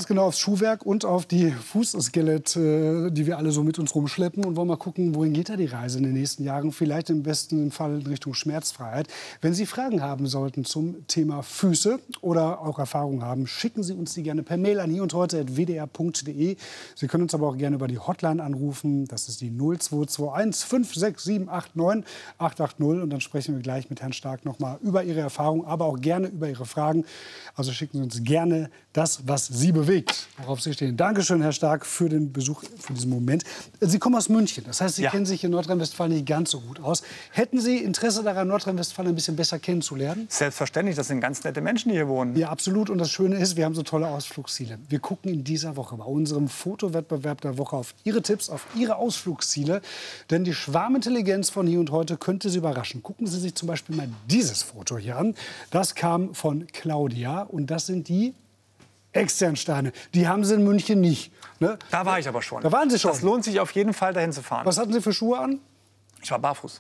ganz genau aufs Schuhwerk und auf die Fußskelette, die wir alle so mit uns rumschleppen. Und wollen mal gucken, wohin geht da die Reise in den nächsten Jahren? Vielleicht im besten Fall in Richtung Schmerzfreiheit. Wenn Sie Fragen haben sollten zum Thema Füße oder auch Erfahrungen haben, schicken Sie uns die gerne per Mail an hierundheute@wdr.de. Sie können uns aber auch gerne über die Hotline anrufen. Das ist die 0221 567 880. Und dann sprechen wir gleich mit Herrn Stark noch mal über Ihre Erfahrungen, aber auch gerne über Ihre Fragen. Also schicken Sie uns gerne das, was Sie bewegt, worauf Sie stehen. Dankeschön, Herr Stark, für den Besuch, für diesen Moment. Sie kommen aus München. Das heißt, Sie kennen sich in Nordrhein-Westfalen nicht ganz so gut aus. Hätten Sie Interesse daran, Nordrhein-Westfalen ein bisschen besser kennenzulernen? Selbstverständlich. Das sind ganz nette Menschen, die hier wohnen. Ja, absolut. Und das Schöne ist, wir haben so tolle Ausflugsziele. Wir gucken in dieser Woche bei unserem Fotowettbewerb der Woche auf Ihre Tipps, auf Ihre Ausflugsziele. Denn die Schwarmintelligenz von Hier und Heute könnte Sie überraschen. Gucken Sie sich zum Beispiel mal dieses Foto hier an. Das kam von Claudia und das sind die Externsteine. Die haben Sie in München nicht. Ne? Da war ich aber schon. Da waren Sie schon. Das lohnt sich auf jeden Fall, dahin zu fahren. Was hatten Sie für Schuhe an? Ich war barfuß.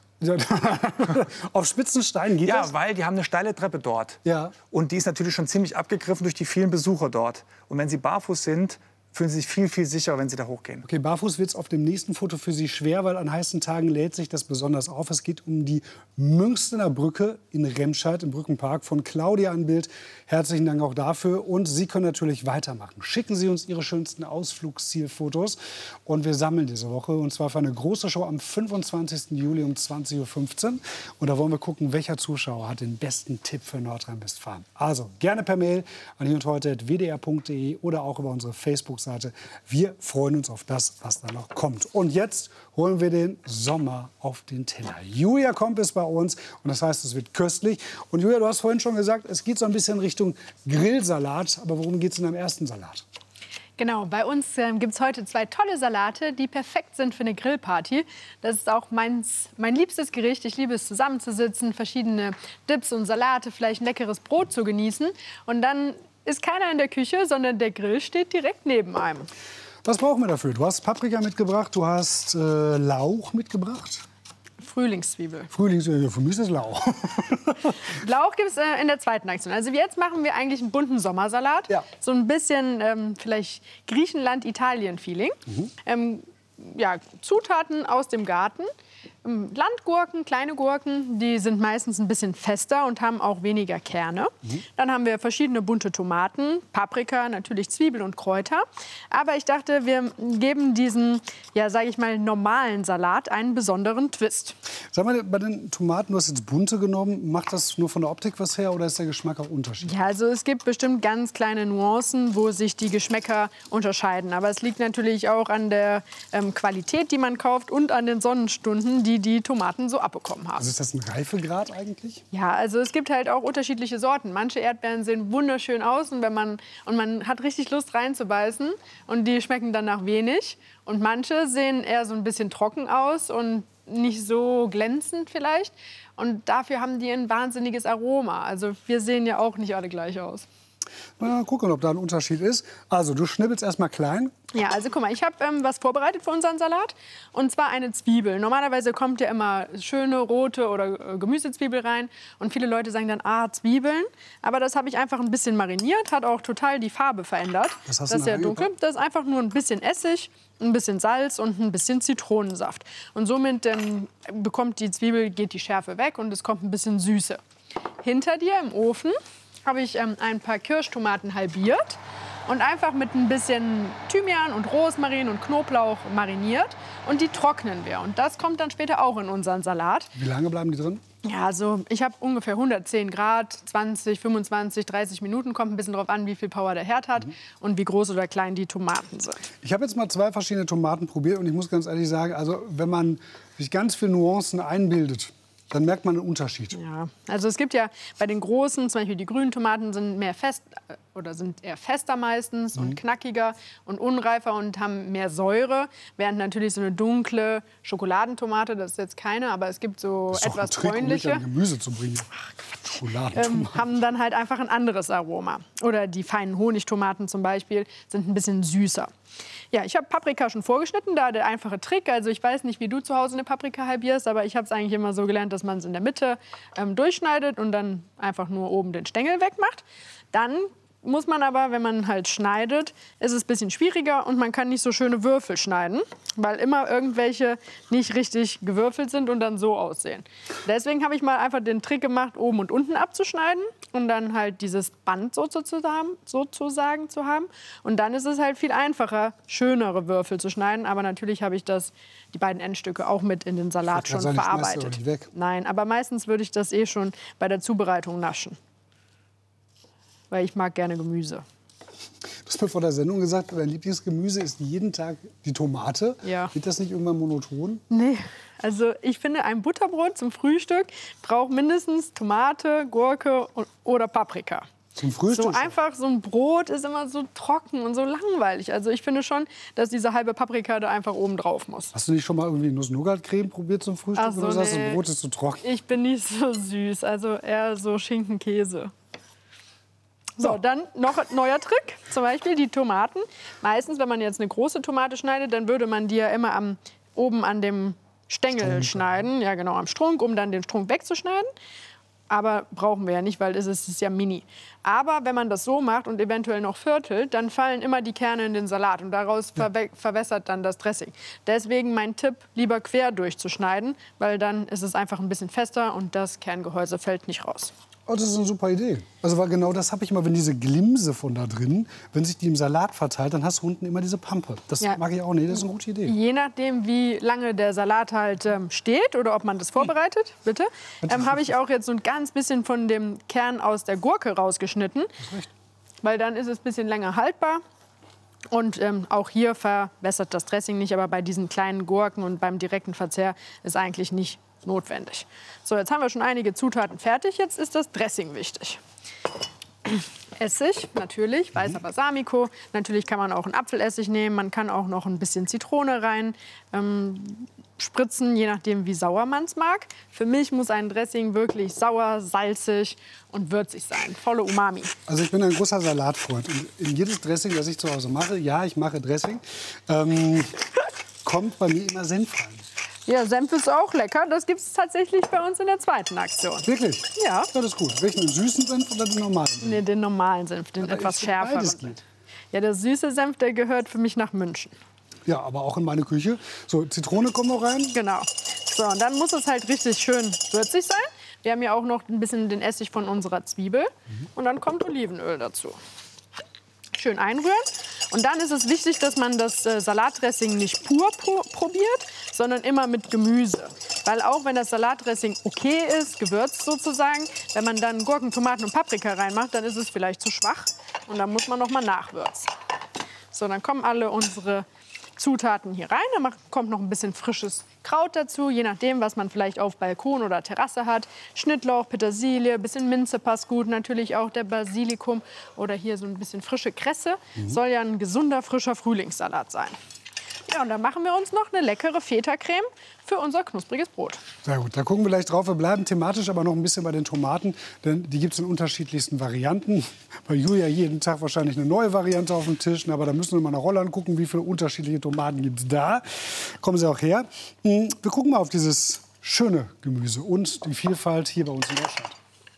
Auf spitzen Steinen geht das? Ja, weil die haben eine steile Treppe dort. Ja. Und die ist natürlich schon ziemlich abgegriffen durch die vielen Besucher dort. Und wenn Sie barfuß sind, fühlen Sie sich viel, viel sicherer, wenn Sie da hochgehen. Okay, barfuß wird es auf dem nächsten Foto für Sie schwer, weil an heißen Tagen lädt sich das besonders auf. Es geht um die Münchner Brücke in Remscheid im Brückenpark. Von Claudia ein Bild. Herzlichen Dank auch dafür. Und Sie können natürlich weitermachen. Schicken Sie uns Ihre schönsten Ausflugszielfotos. Und wir sammeln diese Woche. Und zwar für eine große Show am 25. Juli um 20:15 Uhr. Und da wollen wir gucken, welcher Zuschauer hat den besten Tipp für Nordrhein-Westfalen. Also gerne per Mail an hierundheute@wdr.de oder auch über unsere Facebook-Seite. Wir freuen uns auf das, was da noch kommt. Und jetzt holen wir den Sommer auf den Teller. Julia Komp ist bei uns und das heißt, es wird köstlich. Und Julia, du hast vorhin schon gesagt, es geht so ein bisschen Richtung Grillsalat. Aber worum geht es in deinem ersten Salat? Genau, bei uns gibt es heute 2 tolle Salate, die perfekt sind für eine Grillparty. Das ist auch mein liebstes Gericht. Ich liebe es, zusammenzusitzen, verschiedene Dips und Salate, vielleicht ein leckeres Brot zu genießen. Und dann ist keiner in der Küche, sondern der Grill steht direkt neben einem. Was brauchen wir dafür? Du hast Paprika mitgebracht, du hast Lauch mitgebracht. Frühlingszwiebel. Frühlingszwiebel, für mich ist das Lauch. Lauch gibt es in der zweiten Aktion. Also jetzt machen wir eigentlich einen bunten Sommersalat. Ja. So ein bisschen vielleicht Griechenland-Italien-Feeling. Ja, Zutaten aus dem Garten. Landgurken, kleine Gurken, die sind meistens ein bisschen fester und haben auch weniger Kerne. Dann haben wir verschiedene bunte Tomaten, Paprika, natürlich Zwiebeln und Kräuter. Aber ich dachte, wir geben diesen, ja, sage ich mal, normalen Salat einen besonderen Twist. Sag mal, bei den Tomaten, du hast jetzt bunte genommen, macht das nur von der Optik was her oder ist der Geschmack auch unterschiedlich? Ja, also es gibt bestimmt ganz kleine Nuancen, wo sich die Geschmäcker unterscheiden. Aber es liegt natürlich auch an der Qualität, die man kauft und an den Sonnenstunden, die die Tomaten so abbekommen haben. Also ist das ein Reifegrad eigentlich? Ja, also es gibt halt auch unterschiedliche Sorten. Manche Erdbeeren sehen wunderschön aus und man hat richtig Lust reinzubeißen und die schmecken dann nach wenig. Und manche sehen eher so ein bisschen trocken aus und nicht so glänzend vielleicht. Und dafür haben die ein wahnsinniges Aroma. Also wir sehen ja auch nicht alle gleich aus. Na, gucken, ob da ein Unterschied ist. Also, du schnippelst erstmal klein. Ja, also guck mal, ich habe was vorbereitet für unseren Salat. Und zwar eine Zwiebel. Normalerweise kommt ja immer schöne rote oder Gemüsezwiebel rein. Und viele Leute sagen dann, Zwiebeln. Aber das habe ich einfach ein bisschen mariniert, hat auch total die Farbe verändert. Was hast das du ist ja dunkel. Das ist einfach nur ein bisschen Essig, ein bisschen Salz und ein bisschen Zitronensaft. Und somit bekommt die Zwiebel, geht die Schärfe weg und es kommt ein bisschen Süße. Hinter dir im Ofen habe ich ein paar Kirschtomaten halbiert und einfach mit ein bisschen Thymian und Rosmarin und Knoblauch mariniert. Und die trocknen wir. Und das kommt dann später auch in unseren Salat. Wie lange bleiben die drin? Ja, also ich habe ungefähr 110 Grad, 20, 25, 30 Minuten. Kommt ein bisschen darauf an, wie viel Power der Herd hat und wie groß oder klein die Tomaten sind. Ich habe jetzt mal 2 verschiedene Tomaten probiert und ich muss ganz ehrlich sagen, also wenn man sich ganz viele Nuancen einbildet, dann merkt man einen Unterschied. Ja, also es gibt ja bei den großen, zum Beispiel die grünen Tomaten sind mehr fest oder sind eher fester meistens und knackiger und unreifer und haben mehr Säure, während natürlich so eine dunkle Schokoladentomate, das ist jetzt keine, aber es gibt so das ist etwas doch ein Trick, bräunliche, um mich an Gemüse zu bringen. Schokoladentomaten. haben dann halt einfach ein anderes Aroma. Oder die feinen Honigtomaten zum Beispiel sind ein bisschen süßer. Ja, ich habe Paprika schon vorgeschnitten, da der einfache Trick. Also ich weiß nicht, wie du zu Hause eine Paprika halbierst, aber ich habe es eigentlich immer so gelernt, dass man es in der Mitte durchschneidet und dann einfach nur oben den Stängel wegmacht. Dann muss man aber, wenn man halt schneidet, ist es ein bisschen schwieriger und man kann nicht so schöne Würfel schneiden, weil immer irgendwelche nicht richtig gewürfelt sind und dann so aussehen. Deswegen habe ich mal einfach den Trick gemacht, oben und unten abzuschneiden und dann halt dieses Band sozusagen zu haben. Und dann ist es halt viel einfacher, schönere Würfel zu schneiden. Aber natürlich habe ich die beiden Endstücke auch mit in den Salat schon verarbeitet. Nein, aber meistens würde ich das eh schon bei der Zubereitung naschen. Weil ich mag gerne Gemüse. Du hast mir vor der Sendung gesagt, dein Lieblingsgemüse ist jeden Tag die Tomate. Ja. Wird das nicht irgendwann monoton? Nee, also ich finde, ein Butterbrot zum Frühstück braucht mindestens Tomate, Gurke oder Paprika. Zum Frühstück? So einfach, so ein Brot ist immer so trocken und so langweilig. Also ich finde schon, dass diese halbe Paprika da einfach oben drauf muss. Hast du nicht schon mal irgendwie Nuss-Nougat-Creme probiert zum Frühstück? Ach so, oder sagst du, nee. das Brot ist zu trocken? Ich bin nicht so süß, also eher so Schinken-Käse. So, dann noch ein neuer Trick, zum Beispiel die Tomaten. Meistens, wenn man jetzt eine große Tomate schneidet, dann würde man die ja immer oben an dem Stängel schneiden. Ja, genau, am Strunk, um dann den Strunk wegzuschneiden. Aber brauchen wir ja nicht, weil es ist ja mini. Aber wenn man das so macht und eventuell noch viertelt, dann fallen immer die Kerne in den Salat und daraus verwässert dann das Dressing. Deswegen mein Tipp, lieber quer durchzuschneiden, weil dann ist es einfach ein bisschen fester und das Kerngehäuse fällt nicht raus. Oh, das ist eine super Idee. Also weil genau das habe ich immer, wenn diese Glimse von da drin, wenn sich die im Salat verteilt, dann hast du unten immer diese Pampe. Das mag ich auch nicht, das ist eine gute Idee. Je nachdem, wie lange der Salat halt steht oder ob man das vorbereitet, bitte, habe ich auch jetzt so ein ganz bisschen von dem Kern aus der Gurke rausgeschnitten. Weil dann ist es ein bisschen länger haltbar. Und auch hier verwässert das Dressing nicht, aber bei diesen kleinen Gurken und beim direkten Verzehr ist eigentlich nicht notwendig. So, jetzt haben wir schon einige Zutaten fertig. Jetzt ist das Dressing wichtig. Essig, natürlich, weißer Balsamico. Natürlich kann man auch einen Apfelessig nehmen. Man kann auch noch ein bisschen Zitrone rein spritzen, je nachdem, wie sauer man es mag. Für mich muss ein Dressing wirklich sauer, salzig und würzig sein. Volle Umami. Also ich bin ein großer Salatfreund. Und in jedes Dressing, das ich zu Hause mache, ja, ich mache Dressing, kommt bei mir immer Senf rein. Ja, Senf ist auch lecker. Das gibt es tatsächlich bei uns in der zweiten Aktion. Wirklich? Ja. Das ist gut. Welchen, den süßen Senf oder den normalen Senf? Nee, den normalen Senf, den etwas schärfer. Beides geht. Ja, der süße Senf, der gehört für mich nach München. Ja, aber auch in meine Küche. So, Zitrone kommt noch rein. Genau. So, und dann muss es halt richtig schön würzig sein. Wir haben ja auch noch ein bisschen den Essig von unserer Zwiebel. Und dann kommt Olivenöl dazu. Schön einrühren. Und dann ist es wichtig, dass man das Salatdressing nicht pur probiert, sondern immer mit Gemüse. Weil auch wenn das Salatdressing okay ist, gewürzt sozusagen, wenn man dann Gurken, Tomaten und Paprika reinmacht, dann ist es vielleicht zu schwach. Und dann muss man noch mal nachwürzen. So, dann kommen alle unsere Zutaten hier rein. Dann kommt noch ein bisschen frisches Kraut dazu, je nachdem, was man vielleicht auf Balkon oder Terrasse hat. Schnittlauch, Petersilie, ein bisschen Minze passt gut. Natürlich auch der Basilikum oder hier so ein bisschen frische Kresse. Soll ja ein gesunder, frischer Frühlingssalat sein. Ja, und dann machen wir uns noch eine leckere Feta-Creme für unser knuspriges Brot. Sehr gut, da gucken wir gleich drauf. Wir bleiben thematisch aber noch ein bisschen bei den Tomaten, denn die gibt es in unterschiedlichsten Varianten. Bei Julia jeden Tag wahrscheinlich eine neue Variante auf dem Tisch, aber da müssen wir mal nach Holland gucken, wie viele unterschiedliche Tomaten gibt es da. Kommen Sie auch her. Wir gucken mal auf dieses schöne Gemüse und die Vielfalt hier bei uns in Deutschland.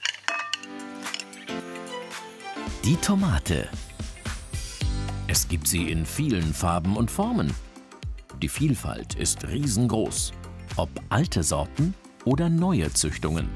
Die Tomate. Es gibt sie in vielen Farben und Formen. Die Vielfalt ist riesengroß, ob alte Sorten oder neue Züchtungen.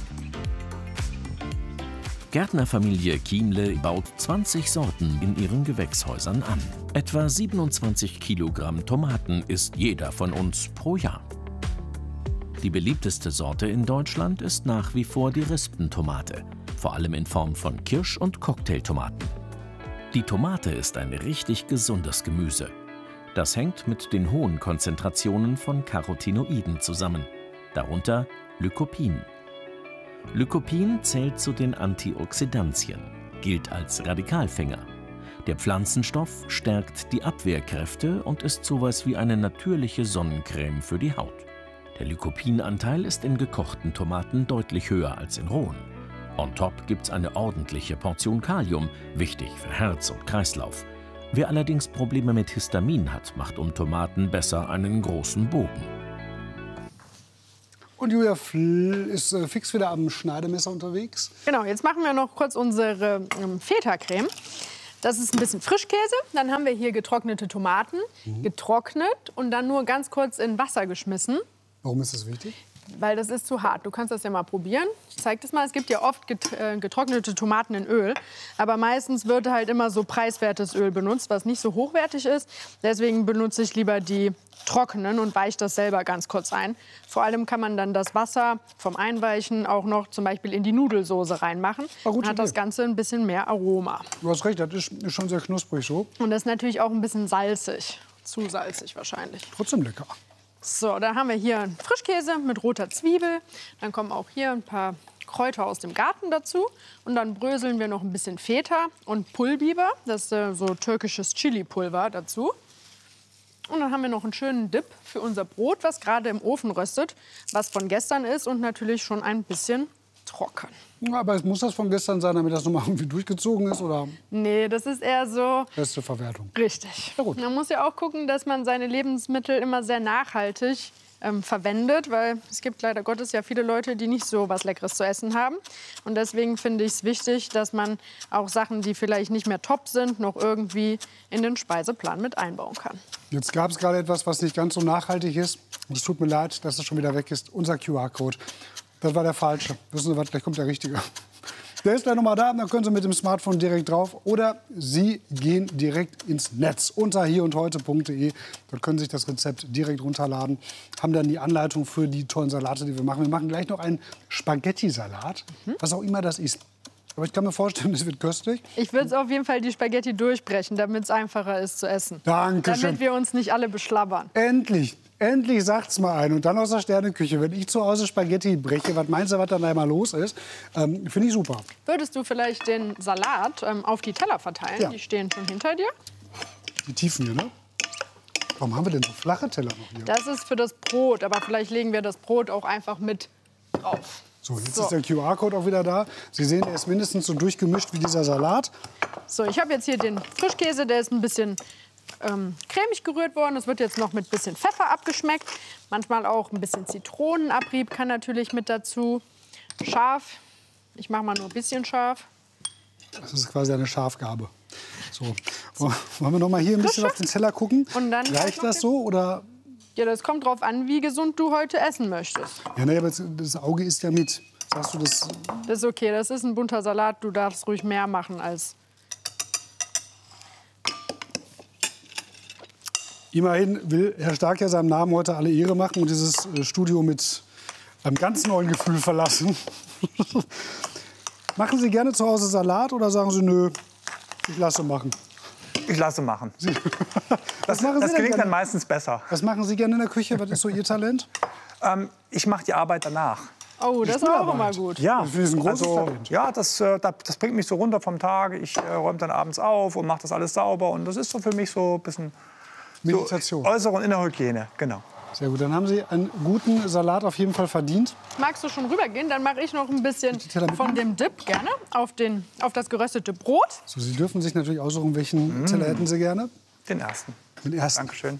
Gärtnerfamilie Kienle baut 20 Sorten in ihren Gewächshäusern an. Etwa 27 Kilogramm Tomaten isst jeder von uns pro Jahr. Die beliebteste Sorte in Deutschland ist nach wie vor die Rispentomate, vor allem in Form von Kirsch- und Cocktailtomaten. Die Tomate ist ein richtig gesundes Gemüse. Das hängt mit den hohen Konzentrationen von Carotinoiden zusammen, darunter Lycopin. Lycopin zählt zu den Antioxidantien, gilt als Radikalfänger. Der Pflanzenstoff stärkt die Abwehrkräfte und ist sowas wie eine natürliche Sonnencreme für die Haut. Der Lycopinanteil ist in gekochten Tomaten deutlich höher als in rohen. On top gibt's eine ordentliche Portion Kalium, wichtig für Herz und Kreislauf. Wer allerdings Probleme mit Histamin hat, macht um Tomaten besser einen großen Bogen. Und Julia ist fix wieder am Schneidemesser unterwegs. Genau, jetzt machen wir noch kurz unsere Feta-Creme. Das ist ein bisschen Frischkäse. Dann haben wir hier getrocknete Tomaten, getrocknet und dann nur ganz kurz in Wasser geschmissen. Warum ist das wichtig? Weil das ist zu hart. Du kannst das ja mal probieren. Ich zeige das mal. Es gibt ja oft getrocknete Tomaten in Öl. Aber meistens wird halt immer so preiswertes Öl benutzt, was nicht so hochwertig ist. Deswegen benutze ich lieber die trockenen und weiche das selber ganz kurz ein. Vor allem kann man dann das Wasser vom Einweichen auch noch zum Beispiel in die Nudelsoße reinmachen. Dann hat das Ganze ein bisschen mehr Aroma. Du hast recht, das ist schon sehr knusprig so. Und das ist natürlich auch ein bisschen salzig. Zu salzig wahrscheinlich. Trotzdem lecker. So, da haben wir hier einen Frischkäse mit roter Zwiebel. Dann kommen auch hier ein paar Kräuter aus dem Garten dazu. Und dann bröseln wir noch ein bisschen Feta und Pulbiber. Das ist so türkisches Chili-Pulver dazu. Und dann haben wir noch einen schönen Dip für unser Brot, was gerade im Ofen röstet, was von gestern ist und natürlich schon ein bisschen trocken. Ja, aber muss das von gestern sein, damit das nochmal irgendwie durchgezogen ist? Oder? Nee, das ist eher so... Beste Verwertung. Richtig. Ja, gut. Man muss ja auch gucken, dass man seine Lebensmittel immer sehr nachhaltig verwendet, weil es gibt leider Gottes ja viele Leute, die nicht so was Leckeres zu essen haben. Und deswegen finde ich es wichtig, dass man auch Sachen, die vielleicht nicht mehr top sind, noch irgendwie in den Speiseplan mit einbauen kann. Jetzt gab es gerade etwas, was nicht ganz so nachhaltig ist. Es tut mir leid, dass es schon wieder weg ist. Unser QR-Code. Das war der falsche. Wissen Sie was, gleich kommt der richtige. Der ist gleich noch mal da, dann können Sie mit dem Smartphone direkt drauf. Oder Sie gehen direkt ins Netz unter hierundheute.de. Dort können Sie sich das Rezept direkt runterladen. Haben dann die Anleitung für die tollen Salate, die wir machen. Wir machen gleich noch einen Spaghetti-Salat, was auch immer das ist. Aber ich kann mir vorstellen, es wird köstlich. Ich würde auf jeden Fall die Spaghetti durchbrechen, damit es einfacher ist zu essen. Dankeschön. Damit wir uns nicht alle beschlabbern. Endlich. Endlich sagt's mal ein. Und dann aus der Sterneküche. Wenn ich zu Hause Spaghetti breche, was meinst du, was dann einmal los ist? Finde ich super. Würdest du vielleicht den Salat auf die Teller verteilen? Ja. Die stehen schon hinter dir. Die Tiefen hier, ne? Warum haben wir denn so flache Teller noch hier? Das ist für das Brot, aber vielleicht legen wir das Brot auch einfach mit drauf. So, jetzt ist der QR-Code auch wieder da. Sie sehen, er ist mindestens so durchgemischt wie dieser Salat. So, ich habe jetzt hier den Frischkäse, der ist ein bisschen cremig gerührt worden. Es wird jetzt noch mit ein bisschen Pfeffer abgeschmeckt. Manchmal auch ein bisschen Zitronenabrieb kann natürlich mit dazu. Scharf. Ich mache mal nur ein bisschen scharf. Das ist quasi eine Schafgabe. So. Wollen wir noch mal hier ein bisschen auf den Teller gucken? Und dann reicht das so oder? Ja, das kommt drauf an, wie gesund du heute essen möchtest. Ja, nee, aber das Auge isst ja mit. Sagst du das? Das ist okay, das ist ein bunter Salat. Du darfst ruhig mehr machen als... Immerhin will Herr Stark ja seinem Namen heute alle Ehre machen und dieses Studio mit einem ganz neuen Gefühl verlassen. Machen Sie gerne zu Hause Salat oder sagen Sie, nö, ich lasse machen? Ich lasse machen. Das machen Sie denn gelingt gerne? dann meistens besser. Was machen Sie gerne in der Küche? Was ist so Ihr Talent? Ich mache die Arbeit danach. Oh, das ist auch immer gut. Ja, Ich finde, das ist ein großes Talent. ja, das bringt mich so runter vom Tag. Ich räume dann abends auf und mache das alles sauber. Und das ist so für mich so ein bisschen Meditation. so äußere und innere Hygiene. Genau. Sehr gut, dann haben Sie einen guten Salat auf jeden Fall verdient. Magst du schon rübergehen? Dann mache ich noch ein bisschen Teller von dem Dip gerne auf das geröstete Brot. So, Sie dürfen sich natürlich aussuchen, welchen Teller hätten Sie gerne. Den ersten. Den ersten. Dankeschön.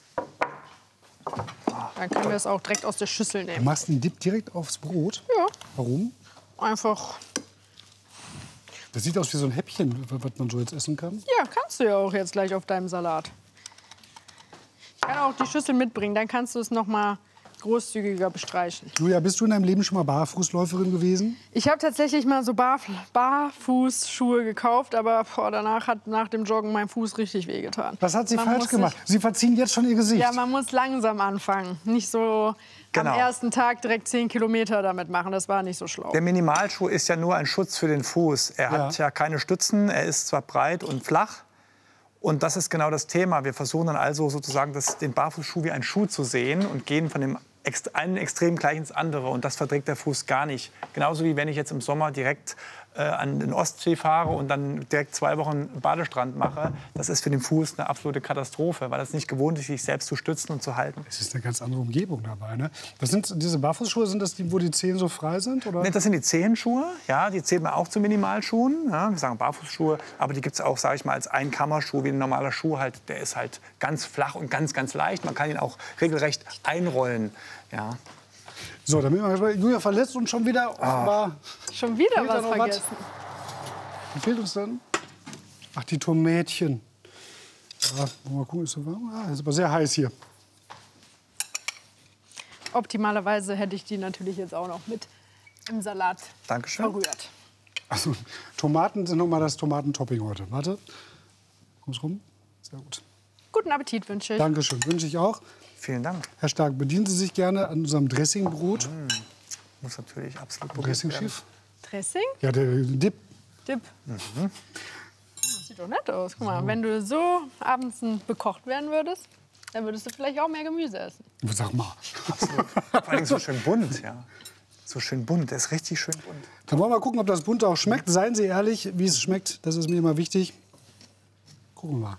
Dann können wir es auch direkt aus der Schüssel Du nehmen. machst den Dip direkt aufs Brot? Ja, Warum? einfach. Das sieht aus wie so ein Häppchen, was man so jetzt essen kann. Ja, kannst du ja auch jetzt gleich auf deinem Salat. Ich kann auch die Schüssel mitbringen, dann kannst du es noch mal großzügiger bestreichen. Julia, bist du in deinem Leben schon mal Barfußläuferin gewesen? Ich habe tatsächlich mal so Barfußschuhe gekauft, aber danach hat nach dem Joggen mein Fuß richtig wehgetan. Was hat sie Man falsch muss gemacht? Sie verziehen jetzt schon ihr Gesicht. Ja, man muss langsam anfangen. Nicht so Genau. am ersten Tag direkt 10 Kilometer damit machen. Das war nicht so schlau. Der Minimalschuh ist ja nur ein Schutz für den Fuß. Er hat ja keine Stützen, er ist zwar breit und flach. Und das ist genau das Thema. Wir versuchen dann also sozusagen den Barfußschuh wie einen Schuh zu sehen und gehen von dem einen Extrem gleich ins andere. Und das verträgt der Fuß gar nicht. Genauso wie wenn ich jetzt im Sommer direkt an den Ostsee fahre und dann direkt 2 Wochen Badestrand mache. Das ist für den Fuß eine absolute Katastrophe, weil das nicht gewohnt ist, sich selbst zu stützen und zu halten. Es ist eine ganz andere Umgebung dabei. Ne? Was sind diese Barfußschuhe? Sind das die, wo die Zehen so frei sind? Oder? Nee, das sind die Zehenschuhe. Ja, die zählen wir auch zu Minimalschuhen. Ja, wir sagen Barfußschuhe. Aber die gibt es auch, sage ich mal, als Einkammerschuh, wie ein normaler Schuh. Halt, der ist halt ganz flach und ganz, ganz leicht. Man kann ihn auch regelrecht einrollen. Ja. So, damit wir gespannt. Julia verletzt uns schon wieder. Schon wieder Fehlt da was noch vergessen. Was fehlt uns dann? Ach, die Tomätchen. Ja, mal gucken, ist so warm? Ist aber sehr heiß hier. Optimalerweise hätte ich die natürlich jetzt auch noch mit im Salat verrührt. Also, Tomaten sind noch mal das Tomatentopping heute. Warte. Komm's rum? Sehr gut. Guten Appetit wünsche ich. Dankeschön, wünsche ich auch. Vielen Dank. Herr Stark, bedienen Sie sich gerne an unserem Dressingbrot. Muss natürlich absolut Dressingschiff? Dressing? Ja, der Dip. Dip. Das sieht doch nett aus. Guck mal, wenn du so abends bekocht werden würdest, dann würdest du vielleicht auch mehr Gemüse essen. Sag mal. Absolut. Vor allem so schön bunt, ja. So schön bunt, der ist richtig schön bunt. Dann wollen wir mal gucken, ob das Bunte auch schmeckt. Seien Sie ehrlich, wie es schmeckt. Das ist mir immer wichtig. Gucken wir mal.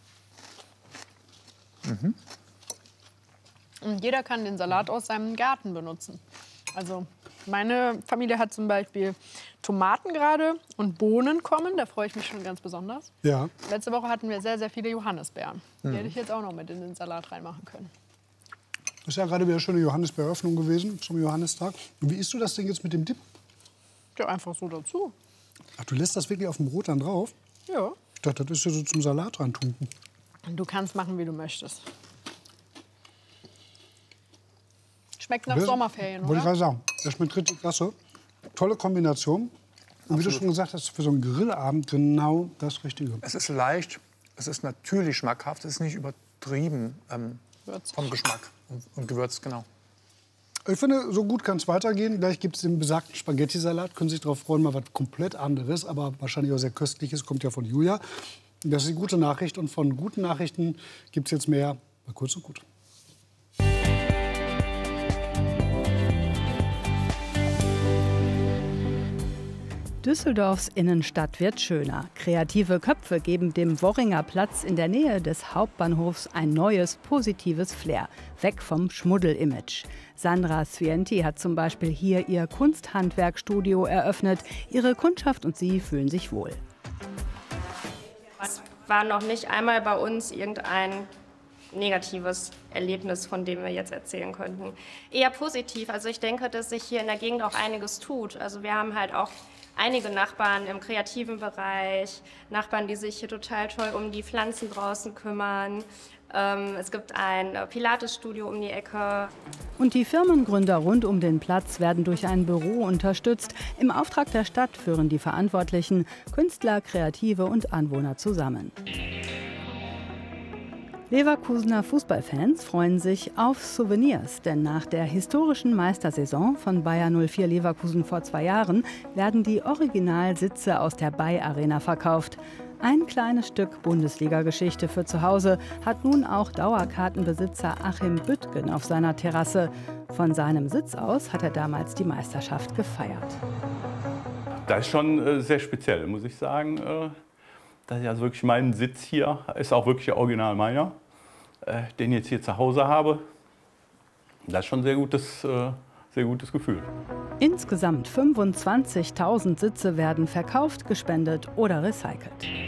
Und jeder kann den Salat aus seinem Garten benutzen. Also meine Familie hat zum Beispiel Tomaten gerade und Bohnen kommen. Da freue ich mich schon ganz besonders. Ja. Letzte Woche hatten wir sehr, sehr viele Johannisbeeren. Die hätte ich jetzt auch noch mit in den Salat reinmachen können. Ist ja gerade wieder eine schöne Johannisbeeröffnung gewesen zum Johannistag. Und wie isst du das Ding jetzt mit dem Dip? Ja, einfach so dazu. Ach, du lässt das wirklich auf dem Brot dann drauf? Ja. Ich dachte, das ist ja so zum Salat dran tunken. Du kannst machen, wie du möchtest. Schmeckt nach Sommerferien, Wollte ich oder? gerade sagen. Das schmeckt richtig klasse. Tolle Kombination. Und wie du schon gesagt hast, für so einen Grillabend genau das Richtige. Es ist leicht, es ist natürlich schmackhaft, es ist nicht übertrieben vom Geschmack und Gewürz, genau. Ich finde, so gut kann es weitergehen. Gleich gibt es den besagten Spaghetti-Salat. Können Sie sich darauf freuen, mal was komplett anderes, aber wahrscheinlich auch sehr köstliches. Kommt ja von Julia. Das ist die gute Nachricht. Und von guten Nachrichten gibt es jetzt mehr. Mal kurz und gut. Düsseldorfs Innenstadt wird schöner. Kreative Köpfe geben dem Worringer Platz in der Nähe des Hauptbahnhofs ein neues, positives Flair. Weg vom Schmuddel-Image. Sandra Svienti hat zum Beispiel hier ihr Kunsthandwerkstudio eröffnet. Ihre Kundschaft und sie fühlen sich wohl. Es war noch nicht einmal bei uns irgendein negatives Erlebnis, von dem wir jetzt erzählen könnten. Eher positiv. Also ich denke, dass sich hier in der Gegend auch einiges tut. Also wir haben halt auch einige Nachbarn im kreativen Bereich, Nachbarn, die sich hier total toll um die Pflanzen draußen kümmern. Es gibt ein Pilates-Studio um die Ecke. Und die Firmengründer rund um den Platz werden durch ein Büro unterstützt. Im Auftrag der Stadt führen die Verantwortlichen Künstler, Kreative und Anwohner zusammen. Leverkusener Fußballfans freuen sich auf Souvenirs, denn nach der historischen Meistersaison von Bayer 04 Leverkusen vor 2 Jahren werden die Originalsitze aus der Bay-Arena verkauft. Ein kleines Stück Bundesliga-Geschichte für zu Hause hat nun auch Dauerkartenbesitzer Achim Büttgen auf seiner Terrasse. Von seinem Sitz aus hat er damals die Meisterschaft gefeiert. Das ist schon sehr speziell, muss ich sagen. Das ist also wirklich mein Sitz hier, ist auch wirklich original meiner, den ich jetzt hier zu Hause habe. Das ist schon ein sehr gutes Gefühl. Insgesamt 25.000 Sitze werden verkauft, gespendet oder recycelt.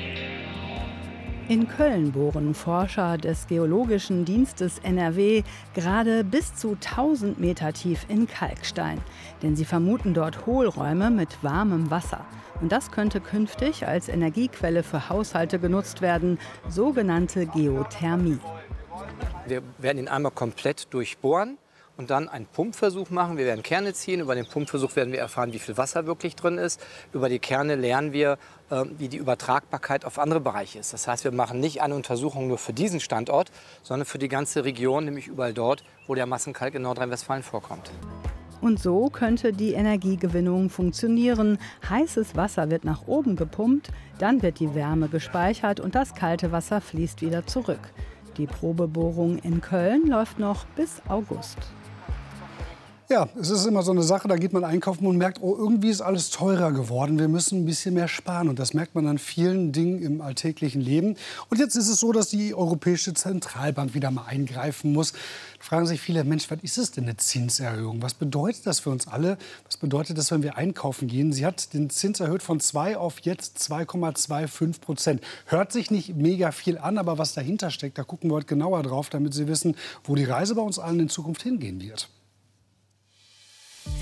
In Köln bohren Forscher des Geologischen Dienstes NRW gerade bis zu 1000 Meter tief in Kalkstein. Denn sie vermuten dort Hohlräume mit warmem Wasser. Und das könnte künftig als Energiequelle für Haushalte genutzt werden, sogenannte Geothermie. Wir werden ihn einmal komplett durchbohren und dann einen Pumpversuch machen. Wir werden Kerne ziehen. Über den Pumpversuch werden wir erfahren, wie viel Wasser wirklich drin ist. Über die Kerne lernen wir, wie die Übertragbarkeit auf andere Bereiche ist. Das heißt, wir machen nicht eine Untersuchung nur für diesen Standort, sondern für die ganze Region, nämlich überall dort, wo der Massenkalk in Nordrhein-Westfalen vorkommt. Und so könnte die Energiegewinnung funktionieren. Heißes Wasser wird nach oben gepumpt, dann wird die Wärme gespeichert und das kalte Wasser fließt wieder zurück. Die Probebohrung in Köln läuft noch bis August. Ja, es ist immer so eine Sache, da geht man einkaufen und merkt, oh, irgendwie ist alles teurer geworden. Wir müssen ein bisschen mehr sparen. Und das merkt man an vielen Dingen im alltäglichen Leben. Und jetzt ist es so, dass die Europäische Zentralbank wieder mal eingreifen muss. Da fragen sich viele, Mensch, was ist es denn eine Zinserhöhung? Was bedeutet das für uns alle? Was bedeutet das, wenn wir einkaufen gehen? Sie hat den Zins erhöht von 2 auf jetzt 2,25%. Hört sich nicht mega viel an, aber was dahinter steckt, da gucken wir heute genauer drauf, damit Sie wissen, wo die Reise bei uns allen in Zukunft hingehen wird.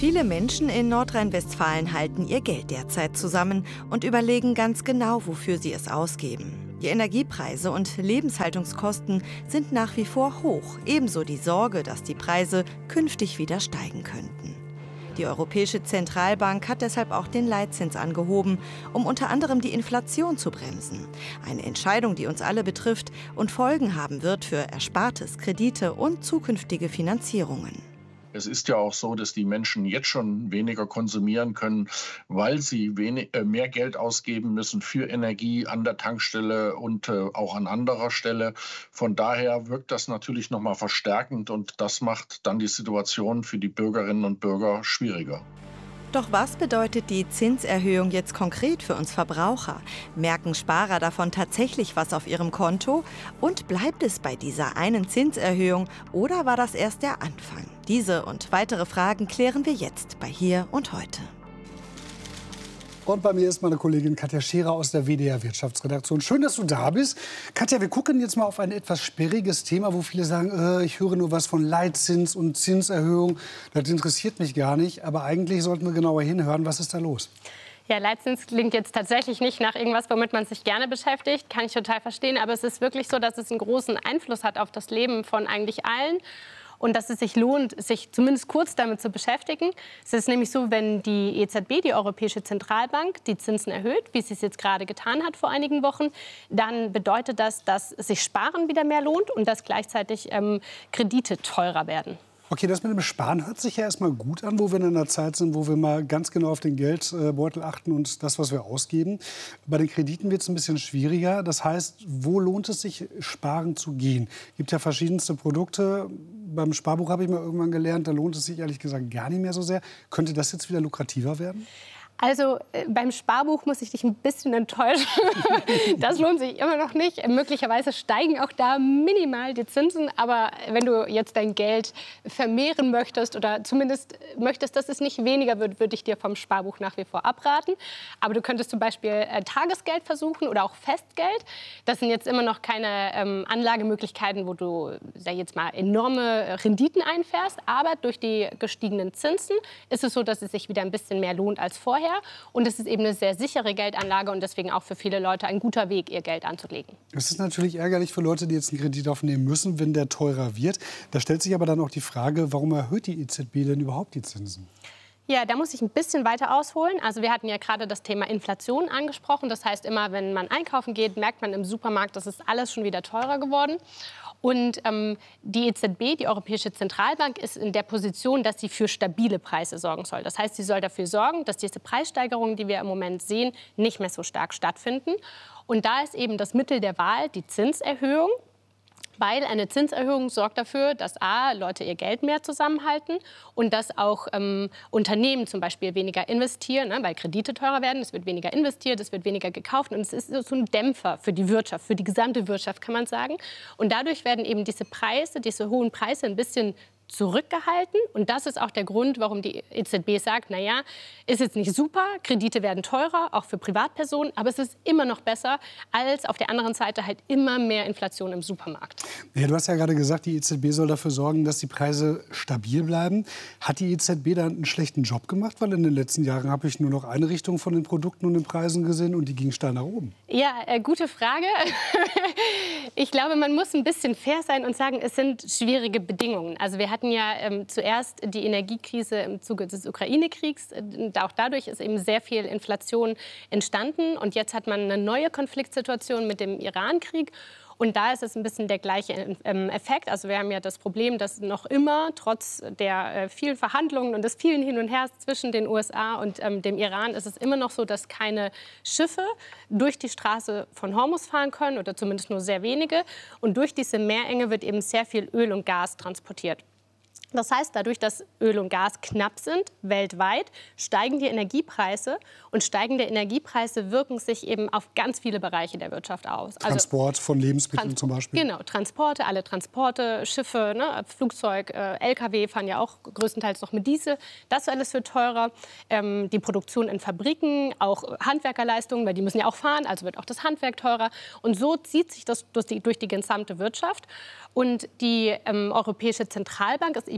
Viele Menschen in Nordrhein-Westfalen halten ihr Geld derzeit zusammen und überlegen ganz genau, wofür sie es ausgeben. Die Energiepreise und Lebenshaltungskosten sind nach wie vor hoch. Ebenso die Sorge, dass die Preise künftig wieder steigen könnten. Die Europäische Zentralbank hat deshalb auch den Leitzins angehoben, um unter anderem die Inflation zu bremsen. Eine Entscheidung, die uns alle betrifft und Folgen haben wird für Erspartes, Kredite und zukünftige Finanzierungen. Es ist ja auch so, dass die Menschen jetzt schon weniger konsumieren können, weil sie mehr Geld ausgeben müssen für Energie an der Tankstelle und auch an anderer Stelle. Von daher wirkt das natürlich noch mal verstärkend und das macht dann die Situation für die Bürgerinnen und Bürger schwieriger. Doch was bedeutet die Zinserhöhung jetzt konkret für uns Verbraucher? Merken Sparer davon tatsächlich was auf ihrem Konto? Und bleibt es bei dieser einen Zinserhöhung oder war das erst der Anfang? Diese und weitere Fragen klären wir jetzt bei Hier und Heute. Und bei mir ist meine Kollegin Katja Scherer aus der WDR Wirtschaftsredaktion. Schön, dass du da bist. Katja, wir gucken jetzt mal auf ein etwas sperriges Thema, wo viele sagen, ich höre nur was von Leitzins und Zinserhöhung. Das interessiert mich gar nicht. Aber eigentlich sollten wir genauer hinhören. Was ist da los? Ja, Leitzins klingt jetzt tatsächlich nicht nach irgendwas, womit man sich gerne beschäftigt. Kann ich total verstehen. Aber es ist wirklich so, dass es einen großen Einfluss hat auf das Leben von eigentlich allen. Und dass es sich lohnt, sich zumindest kurz damit zu beschäftigen. Es ist nämlich so, wenn die EZB, die Europäische Zentralbank, die Zinsen erhöht, wie sie es jetzt gerade getan hat vor einigen Wochen, dann bedeutet das, dass sich Sparen wieder mehr lohnt und dass gleichzeitig Kredite teurer werden. Okay, das mit dem Sparen hört sich ja erstmal gut an, wo wir in einer Zeit sind, wo wir mal ganz genau auf den Geldbeutel achten und das, was wir ausgeben. Bei den Krediten wird es ein bisschen schwieriger. Das heißt, wo lohnt es sich, sparen zu gehen? Es gibt ja verschiedenste Produkte. Beim Sparbuch habe ich mal irgendwann gelernt, da lohnt es sich ehrlich gesagt gar nicht mehr so sehr. Könnte das jetzt wieder lukrativer werden? Also beim Sparbuch muss ich dich ein bisschen enttäuschen. Das lohnt sich immer noch nicht. Möglicherweise steigen auch da minimal die Zinsen. Aber wenn du jetzt dein Geld vermehren möchtest oder zumindest möchtest, dass es nicht weniger wird, würde ich dir vom Sparbuch nach wie vor abraten. Aber du könntest zum Beispiel Tagesgeld versuchen oder auch Festgeld. Das sind jetzt immer noch keine Anlagemöglichkeiten, wo du, sag jetzt mal, enorme Renditen einfährst. Aber durch die gestiegenen Zinsen ist es so, dass es sich wieder ein bisschen mehr lohnt als vorher. Und es ist eben eine sehr sichere Geldanlage und deswegen auch für viele Leute ein guter Weg, ihr Geld anzulegen. Es ist natürlich ärgerlich für Leute, die jetzt einen Kredit aufnehmen müssen, wenn der teurer wird. Da stellt sich aber dann auch die Frage, warum erhöht die EZB denn überhaupt die Zinsen? Ja, da muss ich ein bisschen weiter ausholen. Also wir hatten ja gerade das Thema Inflation angesprochen. Das heißt, immer wenn man einkaufen geht, merkt man im Supermarkt, das ist alles schon wieder teurer geworden. Und die EZB, die Europäische Zentralbank, ist in der Position, dass sie für stabile Preise sorgen soll. Das heißt, sie soll dafür sorgen, dass diese Preissteigerungen, die wir im Moment sehen, nicht mehr so stark stattfinden. Und da ist eben das Mittel der Wahl die Zinserhöhung. Weil eine Zinserhöhung sorgt dafür, dass Leute ihr Geld mehr zusammenhalten und dass auch Unternehmen zum Beispiel weniger investieren, ne, weil Kredite teurer werden. Es wird weniger investiert, es wird weniger gekauft. Und es ist so ein Dämpfer für die Wirtschaft, für die gesamte Wirtschaft, kann man sagen. Und dadurch werden eben diese Preise, diese hohen Preise ein bisschen zurückgehalten. Und das ist auch der Grund, warum die EZB sagt, naja, ist jetzt nicht super, Kredite werden teurer, auch für Privatpersonen, aber es ist immer noch besser, als auf der anderen Seite halt immer mehr Inflation im Supermarkt. Ja, du hast ja gerade gesagt, die EZB soll dafür sorgen, dass die Preise stabil bleiben. Hat die EZB da einen schlechten Job gemacht? Weil in den letzten Jahren habe ich nur noch eine Richtung von den Produkten und den Preisen gesehen und die ging steil nach oben. Ja, gute Frage. Ich glaube, man muss ein bisschen fair sein und sagen, es sind schwierige Bedingungen. Also wir hatten ja zuerst die Energiekrise im Zuge des Ukraine-Kriegs. Auch dadurch ist eben sehr viel Inflation entstanden. Und jetzt hat man eine neue Konfliktsituation mit dem Iran-Krieg. Und da ist es ein bisschen der gleiche Effekt. Also wir haben ja das Problem, dass noch immer, trotz der vielen Verhandlungen und des vielen Hin und Hers zwischen den USA und dem Iran, ist es immer noch so, dass keine Schiffe durch die Straße von Hormuz fahren können oder zumindest nur sehr wenige. Und durch diese Meerenge wird eben sehr viel Öl und Gas transportiert. Das heißt, dadurch, dass Öl und Gas knapp sind, weltweit, steigen die Energiepreise. Und steigende Energiepreise wirken sich eben auf ganz viele Bereiche der Wirtschaft aus. Transport von Lebensmitteln zum Beispiel? Genau, Transporte, alle Transporte, Schiffe, ne, Flugzeug, LKW fahren ja auch größtenteils noch mit Diesel. Das alles wird teurer. Die Produktion in Fabriken, auch Handwerkerleistungen, weil die müssen ja auch fahren, also wird auch das Handwerk teurer. Und so zieht sich das durch die gesamte Wirtschaft. Und die Europäische Zentralbank ist eben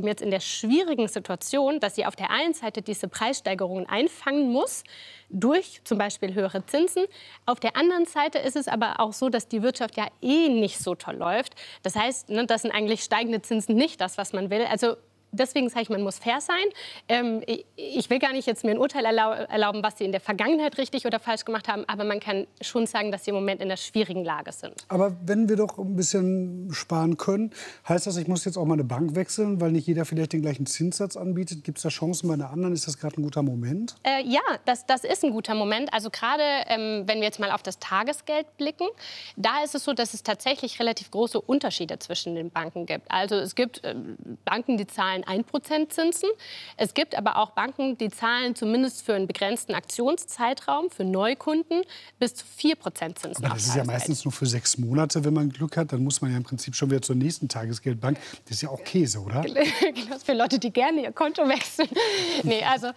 eben jetzt in der schwierigen Situation, dass sie auf der einen Seite diese Preissteigerungen einfangen muss, durch zum Beispiel höhere Zinsen. Auf der anderen Seite ist es aber auch so, dass die Wirtschaft ja eh nicht so toll läuft. Das heißt, ne, das sind eigentlich steigende Zinsen nicht das, was man will. Also deswegen sage ich, man muss fair sein. Ich will gar nicht jetzt mir ein Urteil erlauben, was sie in der Vergangenheit richtig oder falsch gemacht haben. Aber man kann schon sagen, dass sie im Moment in einer schwierigen Lage sind. Aber wenn wir doch ein bisschen sparen können, heißt das, ich muss jetzt auch mal eine Bank wechseln, weil nicht jeder vielleicht den gleichen Zinssatz anbietet? Gibt es da Chancen bei einer anderen? Ist das gerade ein guter Moment? Ja, das ist ein guter Moment. Also gerade, wenn wir jetzt mal auf das Tagesgeld blicken, da ist es so, dass es tatsächlich relativ große Unterschiede zwischen den Banken gibt. Also es gibt Banken, die zahlen 1% Zinsen. Es gibt aber auch Banken, die zahlen zumindest für einen begrenzten Aktionszeitraum für Neukunden bis zu 4% Zinsen. Aber das ist ja meistens nur für 6 Monate, wenn man Glück hat. Dann muss man ja im Prinzip schon wieder zur nächsten Tagesgeldbank. Das ist ja auch Käse, oder? Für Leute, die gerne ihr Konto wechseln. Nee, also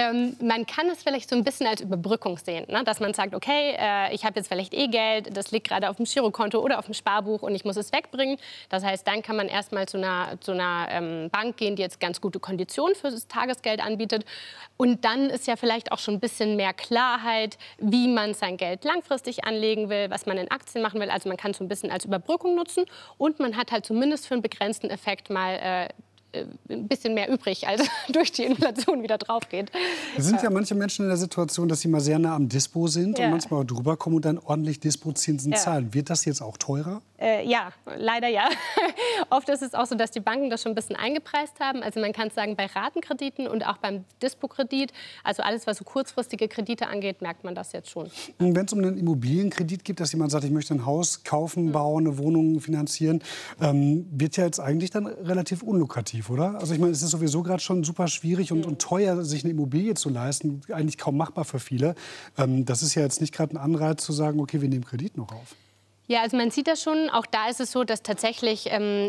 man kann es vielleicht so ein bisschen als Überbrückung sehen. Ne? Dass man sagt, okay, ich habe jetzt vielleicht Geld, das liegt gerade auf dem Girokonto oder auf dem Sparbuch und ich muss es wegbringen. Das heißt, dann kann man erst mal zu einer Bank gehen, die jetzt ganz gute Konditionen für das Tagesgeld anbietet. Und dann ist ja vielleicht auch schon ein bisschen mehr Klarheit, wie man sein Geld langfristig anlegen will, was man in Aktien machen will. Also man kann es so ein bisschen als Überbrückung nutzen und man hat halt zumindest für einen begrenzten Effekt mal ein bisschen mehr übrig, als durch die Inflation wieder drauf geht. Es sind ja manche Menschen in der Situation, dass sie mal sehr nah am Dispo sind und manchmal auch drüber kommen und dann ordentlich Dispozinsen zahlen. Wird das jetzt auch teurer? Ja, leider ja. Oft ist es auch so, dass die Banken das schon ein bisschen eingepreist haben. Also man kann sagen, bei Ratenkrediten und auch beim Dispo-Kredit, also alles, was so kurzfristige Kredite angeht, merkt man das jetzt schon. Wenn es um einen Immobilienkredit geht, dass jemand sagt, ich möchte ein Haus kaufen, bauen, eine Wohnung finanzieren, wird ja jetzt eigentlich dann relativ unlukrativ, oder? Also ich meine, es ist sowieso gerade schon super schwierig und teuer, sich eine Immobilie zu leisten, eigentlich kaum machbar für viele. Das ist ja jetzt nicht gerade ein Anreiz zu sagen, okay, wir nehmen Kredit noch auf. Ja, also man sieht das schon. Auch da ist es so, dass tatsächlich